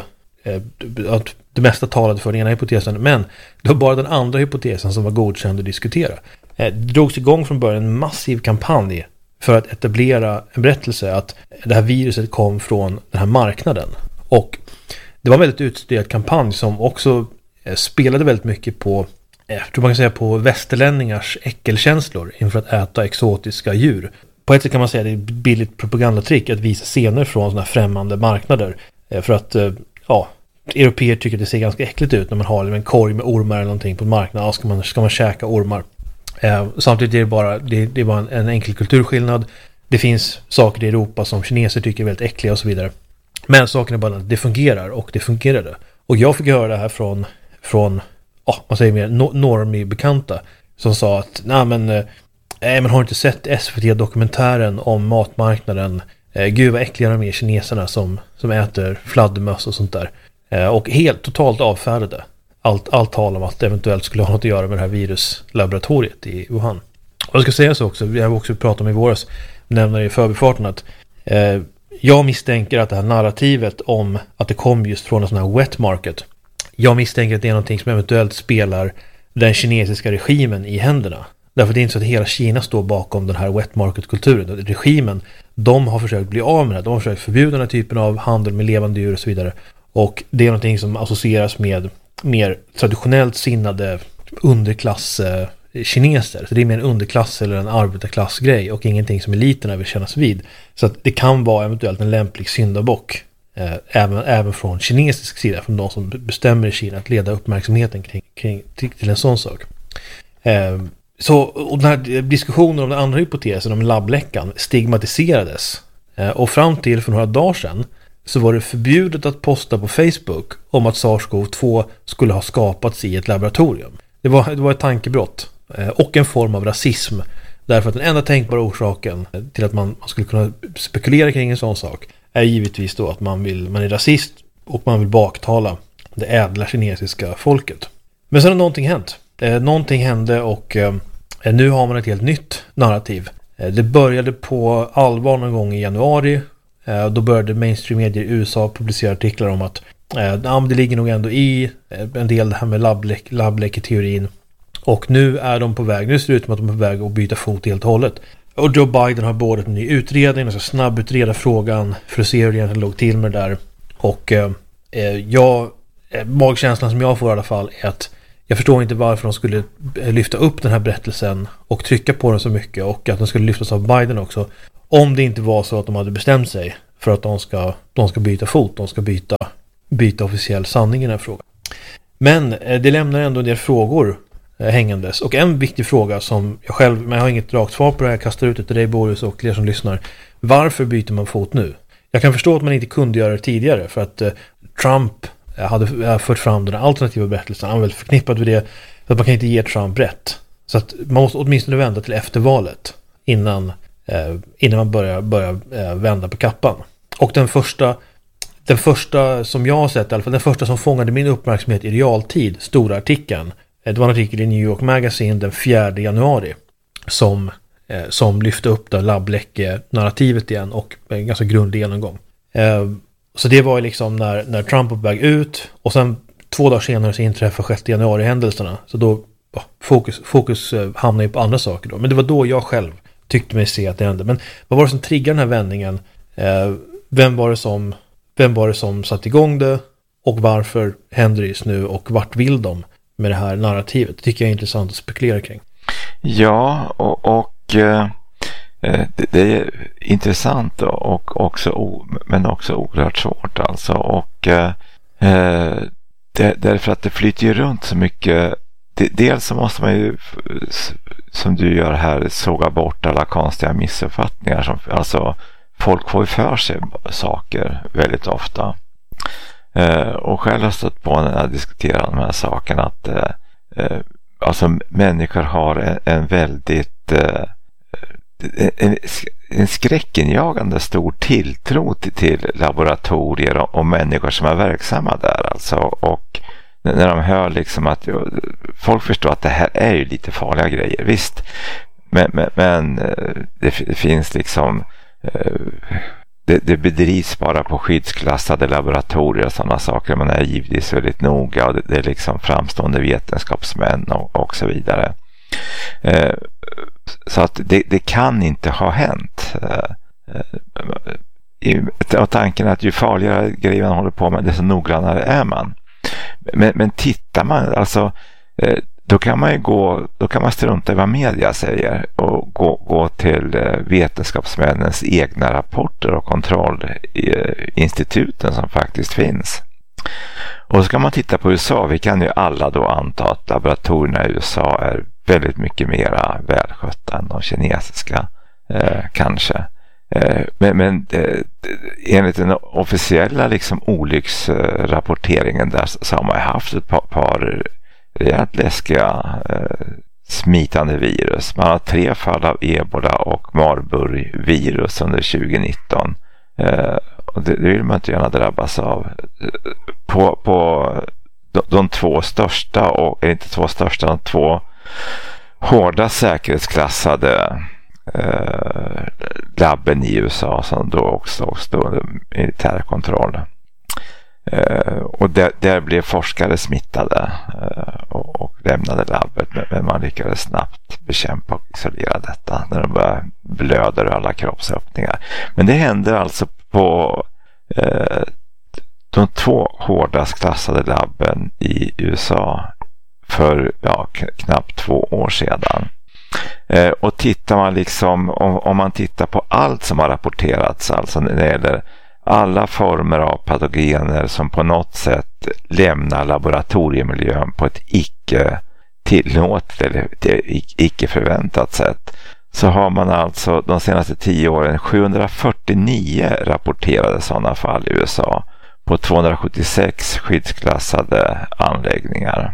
A: att det mesta talade för den ena hypotesen, men det var bara den andra hypotesen som var godkänd att diskutera. Det drogs igång från början en massiv kampanj för att etablera en berättelse att det här viruset kom från den här marknaden. Och det var en väldigt utstuderad kampanj som också spelade väldigt mycket på, jag tror man kan säga, på västerlänningars äckelkänslor inför att äta exotiska djur. På ett sätt kan man säga att det är ett billigt propagandatrick att visa scener från sådana här främmande marknader. För att, ja, europeer tycker att det ser ganska äckligt ut när man har en korg med ormar eller någonting på marknaden. Ja, ska man, ska man käka ormar? Eh, samtidigt är det bara, det, det är bara en, en enkel kulturskillnad. Det finns saker i Europa som kineser tycker är väldigt äckliga och så vidare. Men saken är bara att det fungerar och det fungerade. Och jag fick höra det här från, från oh, man säger mer, no, normie-bekanta som sa att nej men, eh, men har inte sett S V T-dokumentären om matmarknaden? Eh, gud vad äckliga de är kineserna som, som äter fladdermöss och sånt där. Eh, och helt totalt avfärdade allt, allt tal om att det eventuellt skulle ha något att göra med det här viruslaboratoriet i Wuhan. Och jag ska säga så också, vi har också pratat om i våras, nämner i förbifarten att eh, jag misstänker att det här narrativet om att det kom just från en sån här wet market, jag misstänker att det är någonting som eventuellt spelar den kinesiska regimen i händerna. Därför det är inte så att hela Kina står bakom den här wet market-kulturen. Regimen, de har försökt bli av med det. De har försökt förbjuda den här typen av handel med levande djur och så vidare. Och det är någonting som associeras med mer traditionellt sinnade underklass eh, kineser. Så det är mer en underklass eller en arbetarklassgrej och ingenting som eliterna vill kännas vid. Så att det kan vara eventuellt en lämplig syndabock eh, även, även från kinesisk sida, från de som bestämmer i Kina att leda uppmärksamheten kring, kring, till, till en sån sak. Eh, så, och den här diskussionen om den andra hypotesen om labbläckan stigmatiserades. Eh, och fram till för några dagar sedan så var det förbjudet att posta på Facebook om att SARS-CoV två skulle ha skapats i ett laboratorium. Det var, det var ett tankebrott eh, och en form av rasism. Därför att den enda tänkbara orsaken till att man, man skulle kunna spekulera kring en sån sak är givetvis då att man, vill, man är rasist och man vill baktala det ädla kinesiska folket. Men sen har någonting hänt. Eh, någonting hände och eh, nu har man ett helt nytt narrativ. Eh, det började på allvar någon gång i januari. Eh, då började mainstream-medier i U S A publicera artiklar om att eh, ja, det ligger nog ändå i eh, en del det här med labbläck, labbläcketeorin. Och nu är de på väg, nu ser det ut som att de är på väg att byta fot helt och hållet. Och Joe Biden har både en ny utredning, alltså snabbutreda frågan för att se hur det egentligen låg till med det där. Och eh, jag, eh, magkänslan som jag får i alla fall är att jag förstår inte varför de skulle lyfta upp den här berättelsen och trycka på den så mycket, och att den skulle lyftas av Biden också, om det inte var så att de hade bestämt sig för att de ska, de ska byta fot, de ska byta, byta officiell sanning i den här frågan. Men eh, det lämnar ändå en del frågor eh, hängandes, och en viktig fråga som jag själv, men jag har inget rakt svar på det här, jag kastar ut det till dig Boris och er som lyssnar. Varför byter man fot nu? Jag kan förstå att man inte kunde göra det tidigare, för att eh, Trump hade fört fram den alternativa berättelsen. Han var väl förknippad med det, för att man kan inte ge Trump rätt. Så att man måste åtminstone vända till efter valet innan, eh, innan man börjar, börjar eh, vända på kappan. Och den första, den första som jag har sett, i alla fall den första som fångade min uppmärksamhet i realtid, stora artikeln, eh, det var en artikel i New York Magazine den fjärde januari som, eh, som lyfte upp det labbläcke-narrativet igen, och en ganska grundlig genomgång. Eh, Så det var ju liksom när, när Trump var på väg ut, och sen två dagar senare så inträffade sjätte januari-händelserna. Så då, ja, fokus, fokus eh, hamnade ju på andra saker då. Men det var då jag själv tyckte mig se att det hände. Men vad var det som triggade den här vändningen? Eh, vem var det som, vem var det som satt igång det? Och varför händer det just nu? Och vart vill de med det här narrativet? Det tycker jag är intressant att spekulera kring.
E: Ja, och... och eh... Det, det är intressant och också o, men också oerhört svårt alltså, och eh, det, därför att det flyter ju runt så mycket. Det, dels så måste man ju, som du gör här, såga bort alla konstiga missuppfattningar som, alltså folk får ju för sig saker väldigt ofta, eh, och själv har stött på när jag diskuterar de här sakerna att eh, alltså människor har en, en väldigt eh, En, en skräckinjagande stor tilltro till, till laboratorier och, och människor som är verksamma där alltså, och när de hör liksom att jo, folk förstår att det här är ju lite farliga grejer, visst, men, men, men det, det finns liksom det, det bedrivs bara på skyddsklassade laboratorier och sådana saker, man är givetvis väldigt noga, och det, det är liksom framstående vetenskapsmän och, och så vidare. Så att det, det kan inte ha hänt. Och tanken är att ju farligare grejer man håller på med, desto noggrannare är man. Men, men tittar man, alltså, då kan man ju gå, då kan man strunta i vad media säger och gå, gå till vetenskapsmännens egna rapporter och kontrollinstituten som faktiskt finns. Och så ska man titta på U S A. Vi kan ju alla då anta att laboratorierna i U S A är väldigt mycket mera välskötta än de kinesiska, eh, kanske. Eh, men men eh, enligt den officiella liksom, olycksrapporteringen där så har man haft ett par, par rejält läskiga eh, smitande virus. Man har tre fall av Ebola och Marburg-virus under tjugonitton. Eh, och det, det vill man inte gärna drabbas av. På, på de, de två största, och inte två största, de två hårda säkerhetsklassade eh, labben i U S A som då också stod under militär kontroll. Eh, och där, där blev forskare smittade eh, och, och lämnade labbet, men, men man lyckades snabbt bekämpa och isolera detta när de började blöda ur alla kroppsöppningar. Men det hände alltså på eh, de två hårdast klassade labben i U S A för ja, knappt två år sedan. Eh, och tittar man liksom, om, om man tittar på allt som har rapporterats, alltså när det gäller alla former av patogener som på något sätt lämnar laboratoriemiljön på ett icke tillåtet eller icke förväntat sätt, så har man alltså de senaste tio åren sjuhundrafyrtionio rapporterade sådana fall i U S A på tvåhundrasjuttiosex skyddsklassade anläggningar.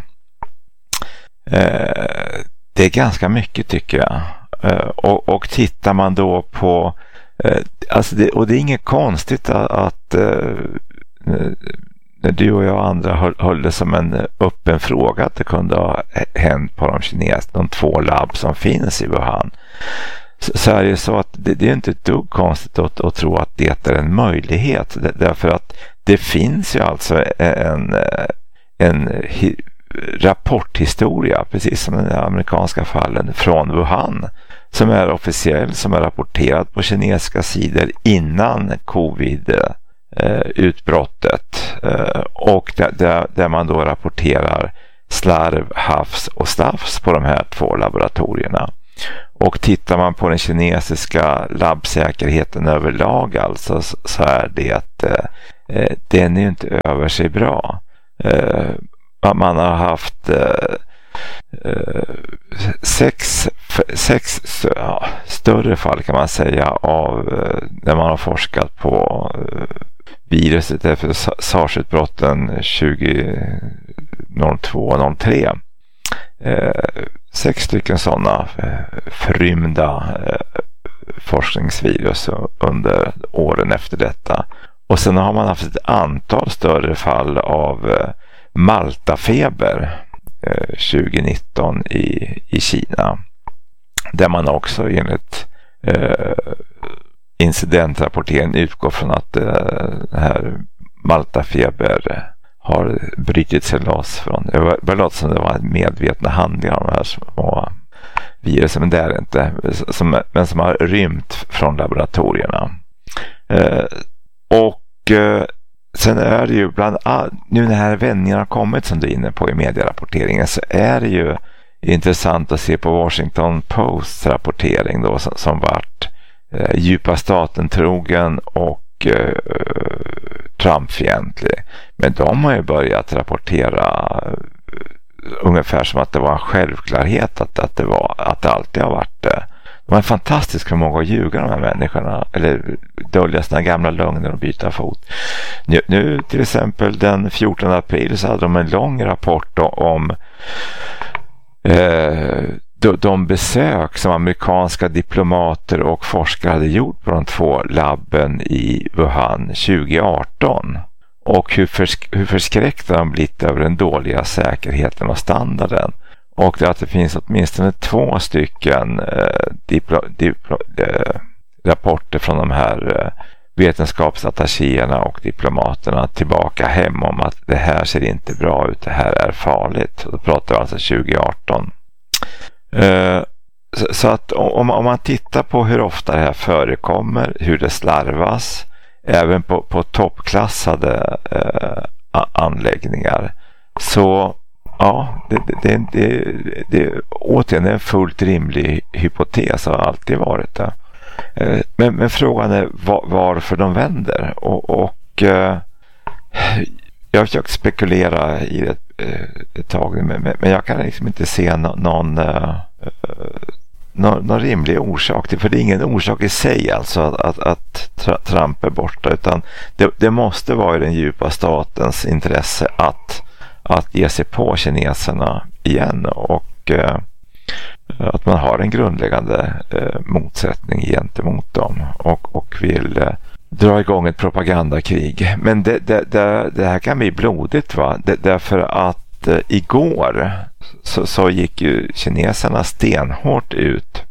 E: Eh, det är ganska mycket, tycker jag. Eh, och, och tittar man då på eh, alltså det, och det är inget konstigt att, att eh, när du och jag och andra höll, höll det som en öppen fråga att det kunde ha hänt på de kines, de två labb som finns i Wuhan, så, så är det så att det, det är inte ett dugg konstigt att, att tro att det är en möjlighet, därför att det finns ju alltså en, en rapporthistoria, precis som den amerikanska fallen, från Wuhan som är officiell, som är rapporterad på kinesiska sidor innan covid-utbrottet, och där, där, där man då rapporterar slarv, hafs och stafs på de här två laboratorierna. Och tittar man på den kinesiska labbsäkerheten överlag alltså, så är det att eh, den är ju inte över sig bra. Eh, man har haft eh, sex, sex ja, större fall kan man säga av eh, när man har forskat på eh, viruset efter SARS-utbrotten tjugo noll två noll tre. Eh, sex stycken sådana eh, förrymda eh, forskningsvirus under åren efter detta. Och sen har man haft ett antal större fall av eh, Maltafeber eh, tjugo nitton i, i Kina. Där man också enligt eh, incidentrapporteringen utgår från att eh, den här Maltafeber har brytit sig loss från, det låter som det var en medvetna handling av de här små virusen, men det är det inte, som, men som har rymt från laboratorierna. Eh, och eh, sen är det ju bland all, nu när här vändningen har kommit som du är inne på i medierapporteringen, så är det ju intressant att se på Washington Posts rapportering då, som, som vart eh, djupa staten trogen och eh, Trump-fientlig. Men de har ju börjat rapportera ungefär som att det var en självklarhet att, att, det, var, att det alltid har varit det. De har en fantastisk förmåga att ljuga, de här människorna, eller dölja sina gamla lögner och byta fot. Nu, nu till exempel den fjortonde april så hade de en lång rapport om eh, de, de besök som amerikanska diplomater och forskare hade gjort på de två labben i Wuhan tjugo arton. Och hur, försk- hur förskräckta de blivit över den dåliga säkerheten och standarden. Och det att det finns åtminstone två stycken eh, diplo- diplo- eh, rapporter från de här eh, vetenskapsattachéerna och diplomaterna tillbaka hem om att det här ser inte bra ut, det här är farligt. Och då pratar vi alltså tjugo arton. Eh, så, så att om, om man tittar på hur ofta det här förekommer, hur det slarvas, även på, på toppklassade eh, anläggningar, så ja, det, det, det, det, det återigen är en fullt rimlig hypotes, har alltid varit det. Eh, men, men frågan är var, varför de vänder, och, och eh, jag har försökt spekulera i det ett, ett tag, men, men jag kan liksom inte se no, någon eh, Någon, någon rimlig orsak till, för det är ingen orsak i sig alltså att, att, att Trump är borta, utan det, det måste vara i den djupa statens intresse att, att ge sig på kineserna igen, och eh, att man har en grundläggande eh, motsättning gentemot dem och, och vill eh, dra igång ett propagandakrig. Men det, det, det, det här kan bli blodigt, va? Det, därför att eh, igår Så, så gick ju kineserna stenhårt ut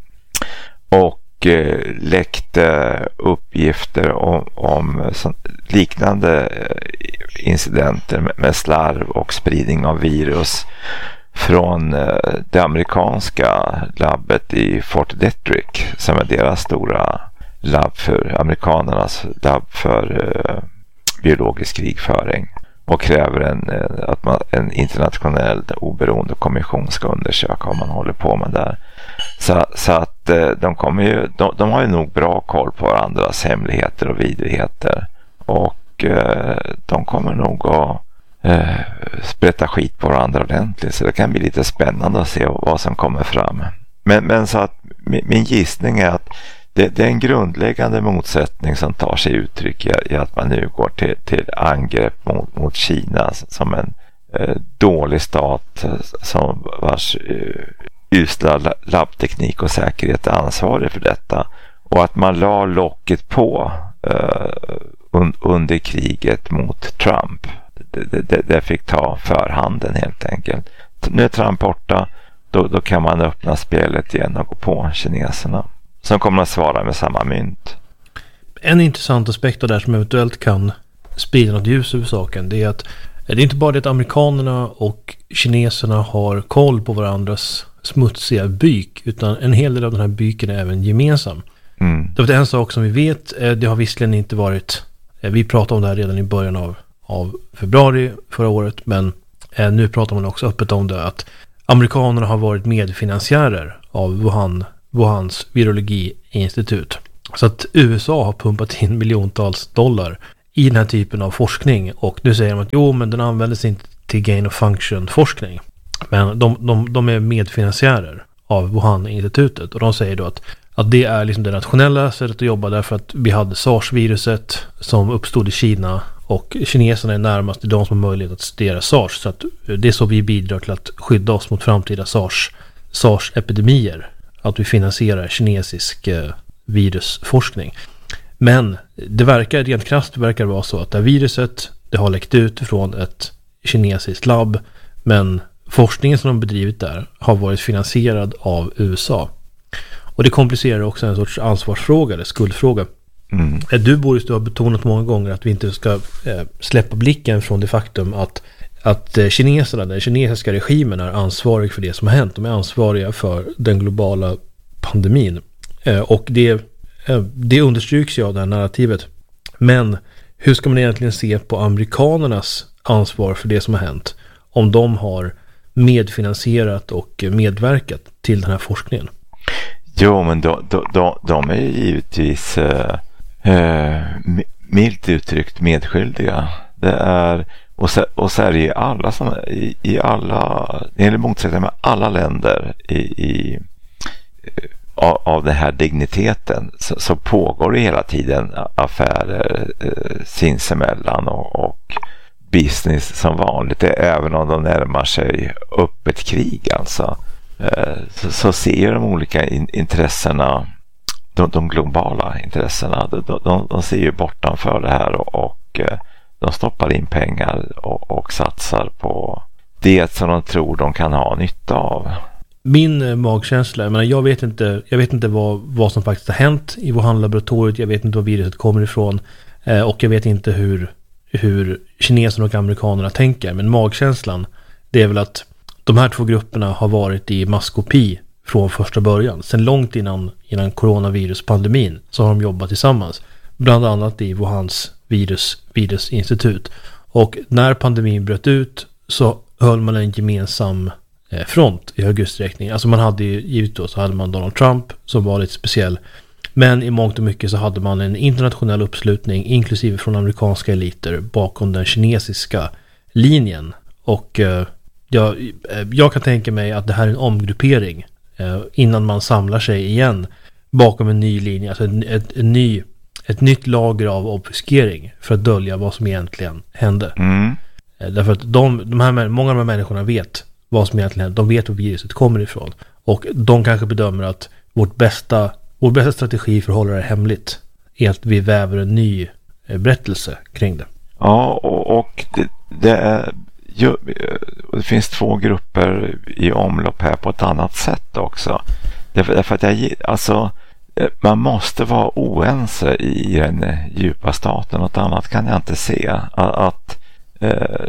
E: och eh, läckte uppgifter om, om så, liknande incidenter med, med slarv och spridning av virus från eh, det amerikanska labbet i Fort Detrick, som är deras stora labb för amerikanernas labb för eh, biologisk krigföring. Och kräver en, att man, en internationell oberoende kommission ska undersöka vad man håller på med där. Så, så att de, kommer ju, de, de har ju nog bra koll på varandras hemligheter och vidrigheter. Och eh, de kommer nog att eh, sprätta skit på varandra ordentligt. Så det kan bli lite spännande att se vad som kommer fram. Men, men så att min, min gissning är att Det, det är en grundläggande motsättning som tar sig uttryck i, i att man nu går till, till angrepp mot, mot Kina som en eh, dålig stat som vars eh, usla labbteknik och säkerhet är ansvarig för detta, och att man la locket på eh, un, under kriget mot Trump. Det, det, det fick ta förhanden helt enkelt. Nu är Trump borta, då, då kan man öppna spelet igen och gå på kineserna, som kommer att svara med samma mynt.
A: En intressant aspekt av det här som eventuellt kan sprida något ljus över saken, det är att det är inte bara det att amerikanerna och kineserna har koll på varandras smutsiga byk, utan en hel del av den här byken är även gemensam. Mm. Det var en sak som vi vet, det har visserligen inte varit, vi pratade om det här redan i början av, av februari förra året, men Eh, nu pratar man också öppet om det, att amerikanerna har varit medfinansiärer av Wuhan, Wuhans virologiinstitut. Så att U S A har pumpat in miljontals dollar i den här typen av forskning. Och nu säger de att jo, men den användes inte till gain of function forskning. Men de, de, de är medfinansiärer av Wuhan-institutet. Och de säger då att, att det är liksom det nationella sättet att jobba, därför att vi hade SARS-viruset som uppstod i Kina. Och kineserna är närmast de som har möjlighet att studera SARS. Så att det är så vi bidrar till att skydda oss mot framtida SARS, SARS-epidemier. Att vi finansierar kinesisk eh, virusforskning. Men det verkar, rent krasst verkar vara så att det här viruset, det har läckt ut från ett kinesiskt labb. Men forskningen som de bedrivit där har varit finansierad av U S A. Och det komplicerar också en sorts ansvarsfråga eller skuldfråga. Mm. Du, Boris, du har betonat många gånger att vi inte ska eh, släppa blicken från det faktum att, att eh, kineserna, den kinesiska regimen är ansvarig för det som har hänt. De är ansvariga för den globala pandemin. Eh, och det, eh, det understryks ju av det här narrativet. Men hur ska man egentligen se på amerikanernas ansvar för det som har hänt om de har medfinansierat och medverkat till den här forskningen?
E: Jo, men de, de, de, de är ju givetvis eh, eh, milt uttryckt medskyldiga. Det är, och, så, och så är det i alla, som, i, i alla, eller motsättning med alla länder i, i, av, av den här digniteten, så, så pågår det hela tiden affärer eh, sinsemellan och, och business som vanligt, även om de närmar sig öppet krig alltså. Så, så ser de olika in, intressena, de, de globala intressena, de, de, de ser ju bortanför det här och, och de stoppar in pengar och, och satsar på det som de tror de kan ha nytta av.
A: Min magkänsla, jag menar, jag vet inte, jag vet inte vad, vad som faktiskt har hänt i Wuhan-laboratoriet, jag vet inte var viruset kommer ifrån och jag vet inte hur, hur kineserna och amerikanerna tänker, men magkänslan, det är väl att de här två grupperna har varit i maskopi från första början. Sen långt innan, innan coronaviruspandemin så har de jobbat tillsammans. Bland annat i Wuhans virus, virusinstitut. Och när pandemin bröt ut så höll man en gemensam eh, front i hög utsträckning. Alltså man hade ju, givet då så hade man Donald Trump som var lite speciell. Men i mångt och mycket så hade man en internationell uppslutning inklusive från amerikanska eliter bakom den kinesiska linjen. Och eh, Jag, jag kan tänka mig att det här är en omgruppering eh, innan man samlar sig igen bakom en ny linje, alltså ett, ett, ett, ny, ett nytt lager av obfuskering för att dölja vad som egentligen hände. Mm. Eh, därför att de, de här, många av de här människorna vet vad som egentligen hände. De vet var viruset kommer ifrån. Och de kanske bedömer att vårt bästa, vår bästa strategi för att hålla det hemligt är att vi väver en ny eh, berättelse kring det.
E: Ja, och, och det, det är... Jo, det finns två grupper i omlopp här på ett annat sätt också. Därför, därför att jag, alltså, man måste vara oense i den djupa staten. Något annat kan jag inte se. Att, att eh,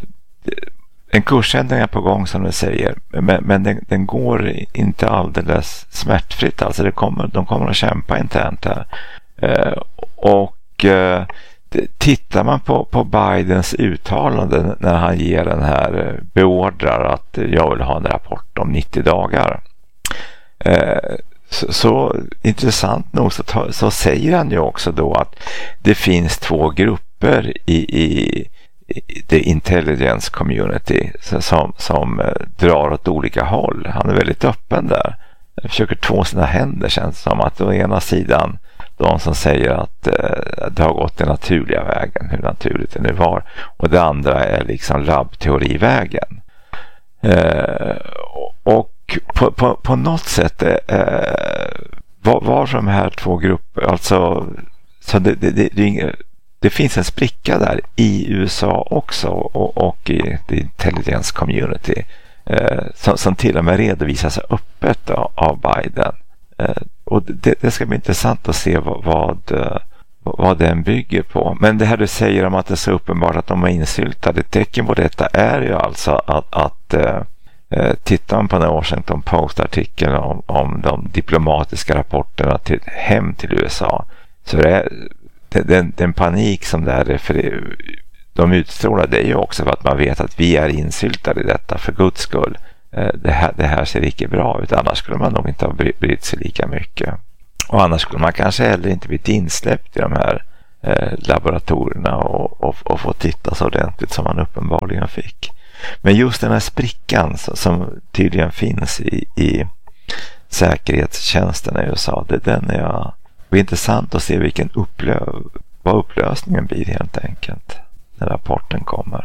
E: en kursändring är på gång som du säger, men, men den, den går inte alldeles smärtfritt. Alltså det kommer, de kommer att kämpa internt här. Eh, och eh, tittar man på, på Bidens uttalande när han ger den här beordrar att jag vill ha en rapport om nittio dagar, eh, så, så intressant nog så, ta, så säger han ju också då att det finns två grupper i, i, i the intelligence community som, som eh, drar åt olika håll. Han är väldigt öppen där. Han försöker två sina händer, känns som att å ena sidan de som säger att eh, det har gått den naturliga vägen, hur naturligt det nu var. Och det andra är liksom labbteorivägen. Eh, och på, på, på något sätt eh, var, var de här två grupper, alltså så det, det, det, det, det finns en spricka där i U S A också och, och i the intelligence community eh, som, som till och med redovisas öppet av, av Biden. Eh, och det, det ska bli intressant att se vad, vad, vad den bygger på. Men det här du säger om att det är så uppenbart att de är insyltade, ett tecken på detta är ju alltså att, att eh, tittar man på den Washington Post-artikeln om, om de diplomatiska rapporterna till, hem till U S A, så det är den, den panik som där refererar, de utstrålar, det är ju också för att man vet att vi är insyltade i detta för Guds skull. Det här, det här ser inte bra ut, annars skulle man nog inte ha brytt sig lika mycket. Och annars skulle man kanske heller inte blivit insläppt i de här eh, laboratorierna och, och, och få titta så ordentligt som man uppenbarligen fick. Men just den här sprickan som tydligen finns i, i säkerhetstjänsten i U S A, det, den är, det är intressant att se vilken upplö, vad upplösningen blir helt enkelt när rapporten kommer.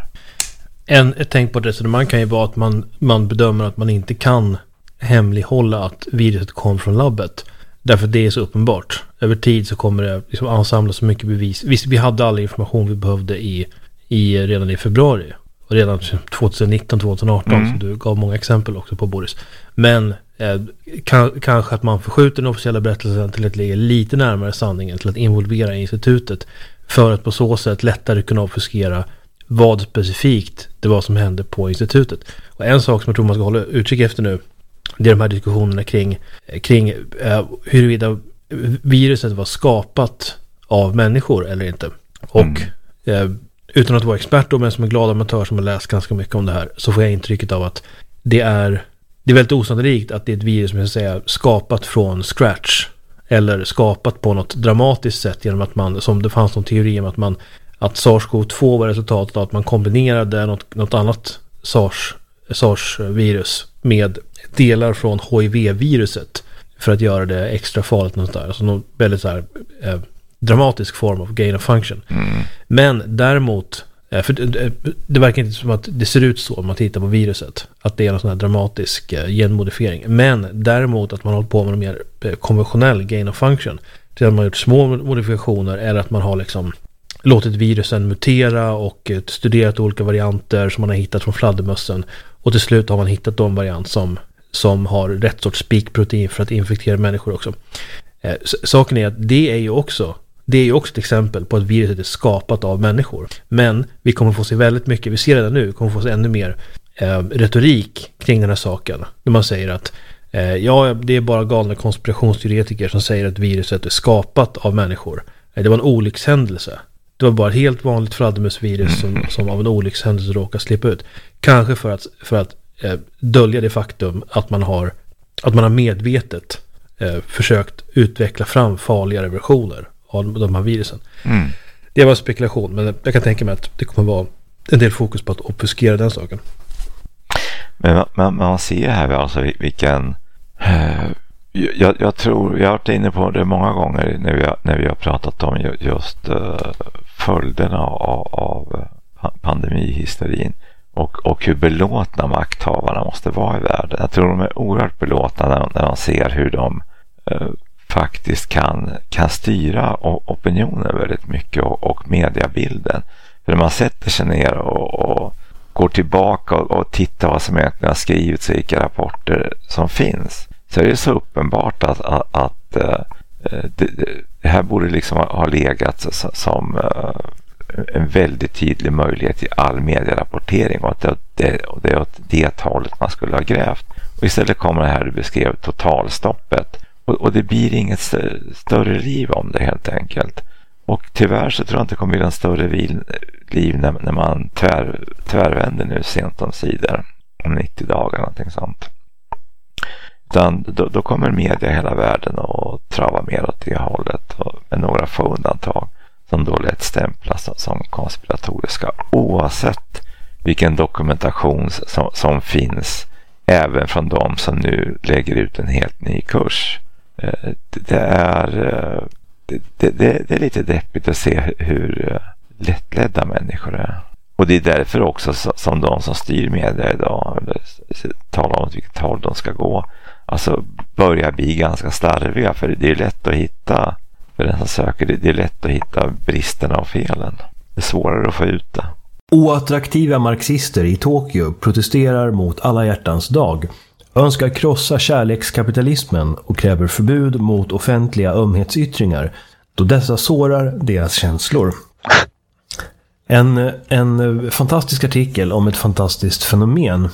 A: En, ett tänkbart resonemang kan ju vara att man, man bedömer att man inte kan hemlighålla att viruset kom från labbet. Därför det är så uppenbart. Över tid så kommer det liksom ansamlas så mycket bevis. Visst, vi hade all information vi behövde i, i, redan i februari. Och redan tjugonitton tjugoarton mm. som du gav många exempel också på, Boris. Men eh, kan, kanske att man förskjuter den officiella berättelsen till att ligga lite närmare sanningen, till att involvera institutet för att på så sätt lättare kunna obfuskera vad specifikt det var som hände på institutet. Och en sak som jag tror man ska hålla utkik efter nu, det är de här diskussionerna kring, kring eh, huruvida viruset var skapat av människor eller inte. Och mm. eh, utan att vara expert då, men som en glad amatör som har läst ganska mycket om det här, så får jag intrycket av att det är, det är väldigt osannolikt att det är ett virus som jag ska säga skapat från scratch eller skapat på något dramatiskt sätt genom att man, som det fanns någon teori om att man att SARS-CoV två var resultatet av att man kombinerade något, något annat SARS, SARS-virus med delar från H I V-viruset för att göra det extra farligt. Något där. Alltså någon väldigt så här, eh, dramatisk form av gain of function. Mm. Men däremot, eh, för det, det verkar inte som att det ser ut så om man tittar på viruset, att det är någon sån här dramatisk eh, genmodifiering. Men däremot att man håller på med en mer eh, konventionell gain of function. Till att man har gjort små modifikationer eller att man har liksom låtit virusen mutera och studerat olika varianter som man har hittat från fladdermössen. Och till slut har man hittat de variant som, som har rätt sorts spikprotein för att infektera människor också. Eh, saken är att det är ju också det är ju också ett exempel på att viruset är skapat av människor. Men vi kommer få se väldigt mycket, vi ser redan nu, vi kommer få se ännu mer eh, retorik kring den här saken. När man säger att eh, ja, det är bara galna konspirationsteoretiker som säger att viruset är skapat av människor. Eh, det var en olyckshändelse. Det var bara ett helt vanligt fladdermusvirus som, som av en olyckshändelse råkar slippa ut. Kanske för att, för att eh, dölja det faktum att man har, att man har medvetet eh, försökt utveckla fram farligare versioner av de här virusen. Mm. Det var spekulation, men jag kan tänka mig att det kommer vara en del fokus på att obfuskera den saken.
E: Men man, man ser här alltså vilken... Eh, jag, jag tror, jag har varit inne på det många gånger när vi har, när vi har pratat om just uh, följderna av, av pandemihysterin och, och hur belåtna makthavarna måste vara i världen. Jag tror de är oerhört belåtna när de, när de ser hur de uh, faktiskt kan, kan styra opinionen väldigt mycket och, och mediebilden. För när man sätter sig ner och, och går tillbaka och, och tittar vad som egentligen har skrivits och vilka rapporter som finns, så är det så uppenbart att, att, att uh, det, det här borde liksom ha legat som, som uh, en väldigt tydlig möjlighet i all medierapportering, och att det, det, och det är åt det hållet man skulle ha grävt. Och istället kommer det här du beskrev, totalstoppet. Och, och det blir inget st- större liv om det helt enkelt. Och tyvärr så tror jag inte det kommer bli en större vil, liv när, när man tvär, tvärvänder nu sent om sidor. Om nittio dagar, någonting sånt. Utan då, då kommer media hela världen och trava mer åt det hållet. Och med några få undantag som då lätt stämplas som konspiratoriska. Oavsett vilken dokumentation som, som finns. Även från de som nu lägger ut en helt ny kurs. Det är, det, det, det är lite deppigt att se hur lättledda människor är. Och det är därför också som de som styr media idag eller talar om vilket håll de ska gå, alltså börjar bli ganska starviga, för det är lätt att hitta, för den som söker det, det är lätt att hitta bristerna och felen. Det är svårare att få ut det.
F: Oattraktiva marxister i Tokyo protesterar mot alla hjärtans dag, önskar krossa kärlekskapitalismen och kräver förbud mot offentliga ömhetsyttringar då dessa sårar deras känslor. En, en fantastisk artikel om ett fantastiskt fenomen.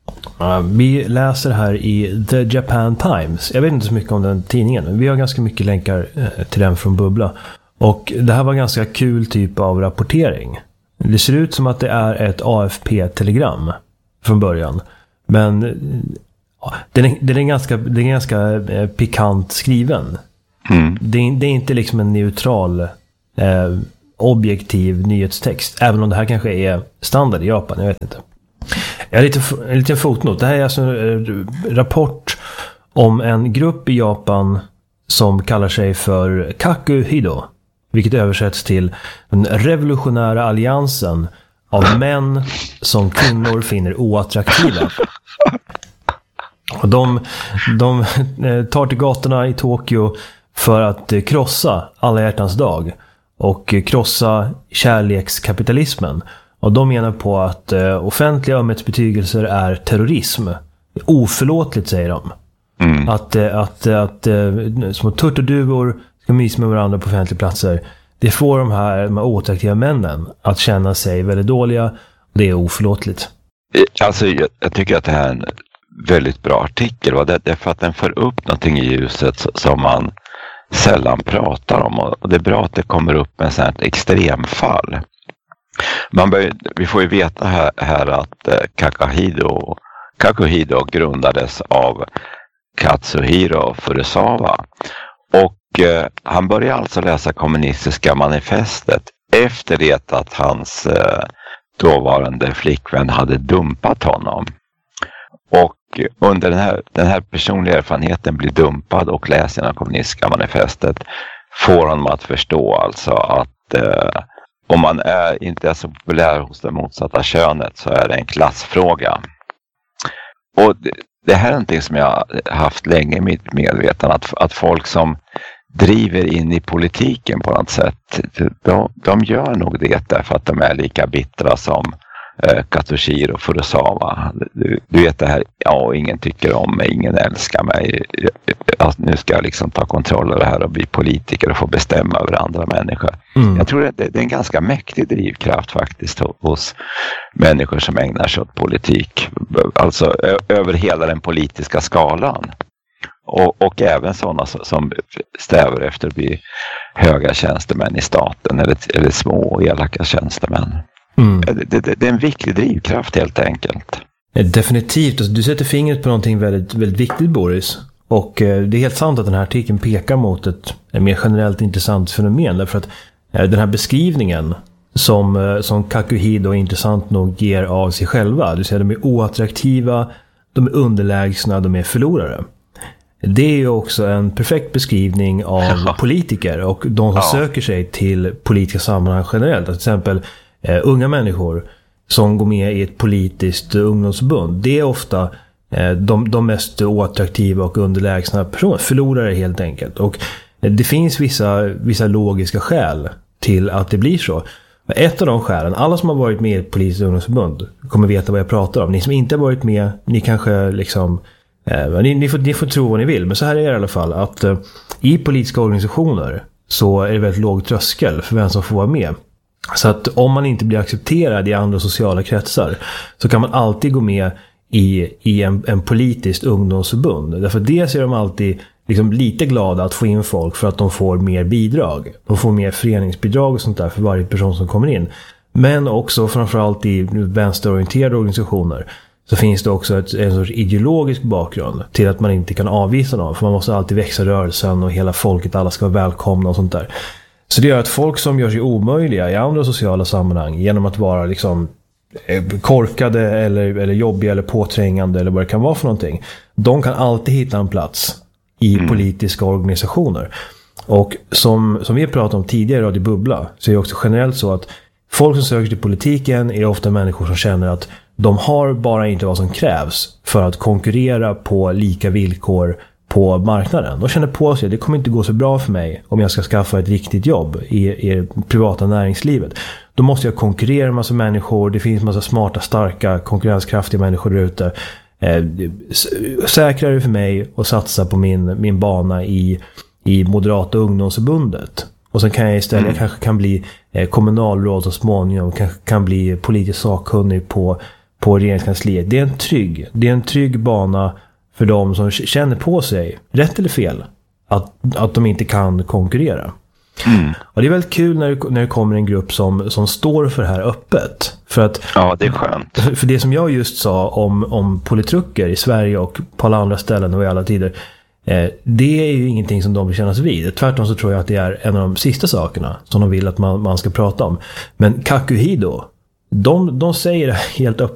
F: Vi läser här i The Japan Times. Jag vet inte så mycket om den tidningen, men vi har ganska mycket länkar till den från Bubbla. Och det här var en ganska kul typ av rapportering. Det ser ut som att det är ett A F P-telegram från början. Men ja, den, är, den, är ganska, den är ganska eh, pikant skriven. Mm. Det, det är inte liksom en neutral eh, objektiv nyhetstext. Även om det här kanske är standard i Japan, jag vet inte. Jag har lite, en liten fotnot. Det här är alltså en rapport om en grupp i Japan som kallar sig för Kakuhido. Vilket översätts till den revolutionära alliansen av män som kvinnor finner oattraktiva. Och de, de tar till gatorna i Tokyo för att krossa alla hjärtans dag och krossa kärlekskapitalismen. Och de menar på att offentliga ömhetsbetygelser är terrorism. Oförlåtligt, säger de. Mm. Att, att, att, att små turturduvor ska mysa med varandra på offentliga platser. Det får de här, de här oattraktiva männen att känna sig väldigt dåliga. Det är oförlåtligt.
E: Alltså, jag, jag tycker att det här är en väldigt bra artikel. Va? Det är för att den får upp någonting i ljuset som man sällan pratar om. Och det är bra att det kommer upp med ett sånt extremfall. Man bör, vi får ju veta här, här att eh, Kakuhido, Kakuhido grundades av Katsuhiro Furusawa. Och eh, han började alltså läsa kommunistiska manifestet efter det att hans eh, dåvarande flickvän hade dumpat honom. Och under den här, den här personliga erfarenheten blir dumpad och läser det kommunistiska manifestet får honom att förstå alltså att eh, om man är, inte är så populär hos det motsatta könet så är det en klassfråga. Och det, det här är någonting som jag har haft länge i mitt medvetande. Att, att folk som driver in i politiken på något sätt, de, de gör nog det därför att de är lika bittra som eh, Katsuhiro Furusawa. Du, du vet det här, ja, ingen tycker om mig, ingen älskar mig. Alltså, nu ska jag liksom ta kontroll över det här och bli politiker och få bestämma över andra människor. Mm. Jag tror att det, det är en ganska mäktig drivkraft faktiskt hos människor som ägnar sig åt politik. Alltså ö- över hela den politiska skalan. Och, och även sådana som strävar efter att bli höga tjänstemän i staten eller, eller små och elaka tjänstemän. Mm. Det, det, det är en viktig drivkraft helt enkelt.
F: Definitivt. Alltså, du sätter fingret på någonting väldigt, väldigt viktigt, Boris. Och eh, det är helt sant att den här artikeln pekar mot ett, ett mer generellt intressant fenomen. Därför att eh, den här beskrivningen som, eh, som Kakuhido intressant nog ger av sig själva. Det vill säga de är oattraktiva, de är underlägsna, de är förlorare. Det är ju också en perfekt beskrivning av ja. politiker och de som ja. söker sig till politiska sammanhang generellt. Till exempel eh, unga människor som går med i ett politiskt ungdomsförbund. Det är ofta eh, de, de mest oattraktiva och underlägsna personer, förlorare helt enkelt. Och eh, det finns vissa, vissa logiska skäl till att det blir så. Ett av de skälen, alla som har varit med i ett politiskt ungdomsförbund kommer veta vad jag pratar om. Ni som inte har varit med, ni kanske liksom eh, ni, ni, får, ni får tro vad ni vill. Men så här är det i alla fall att eh, i politiska organisationer så är det väldigt låg tröskel för vem som får vara med. Så att om man inte blir accepterad i andra sociala kretsar så kan man alltid gå med i, i en, en politiskt ungdomsförbund. Därför dels är de alltid liksom lite glada att få in folk för att de får mer bidrag. De får mer föreningsbidrag och sånt där för varje person som kommer in. Men också framförallt i vänsterorienterade organisationer så finns det också ett, en sorts ideologisk bakgrund till att man inte kan avvisa någon. För man måste alltid växa rörelsen och hela folket, alla ska vara välkomna och sånt där. Så det gör att folk som gör sig omöjliga i andra sociala sammanhang genom att vara liksom korkade eller, eller jobbiga eller påträngande eller vad det kan vara för någonting, de kan alltid hitta en plats i mm. politiska organisationer. Och som, som vi har pratat om tidigare i Radio Bubbla så är det också generellt så att folk som söker till politiken är ofta människor som känner att de har bara inte vad som krävs för att konkurrera på lika villkor på marknaden. De känner på sig att det kommer inte gå så bra för mig om jag ska skaffa ett riktigt jobb i, i det privata näringslivet. Då måste jag konkurrera med massa människor. Det finns massa smarta, starka, konkurrenskraftiga människor där ute. Eh, säkrare det för mig att satsa på min, min bana i, i Moderata ungdomsförbundet. Och sen kan jag istället mm. kanske kan bli eh, kommunalråd så småningom, kanske kan bli politisk sakkunnig på, på regeringskansliet. Det är en trygg, det är en trygg bana för de som känner på sig, rätt eller fel, att, att de inte kan konkurrera. Mm. Och det är väldigt kul när det, när det kommer en grupp som, som står för det här öppet. För att,
E: ja, det är skönt.
F: För det som jag just sa om, om politruker i Sverige och på alla andra ställen och i alla tider, eh, det är ju ingenting som de vill kännas vid. Tvärtom så tror jag att det är en av de sista sakerna som de vill att man, man ska prata om. Men Kakuhido, de, de säger det helt öppet.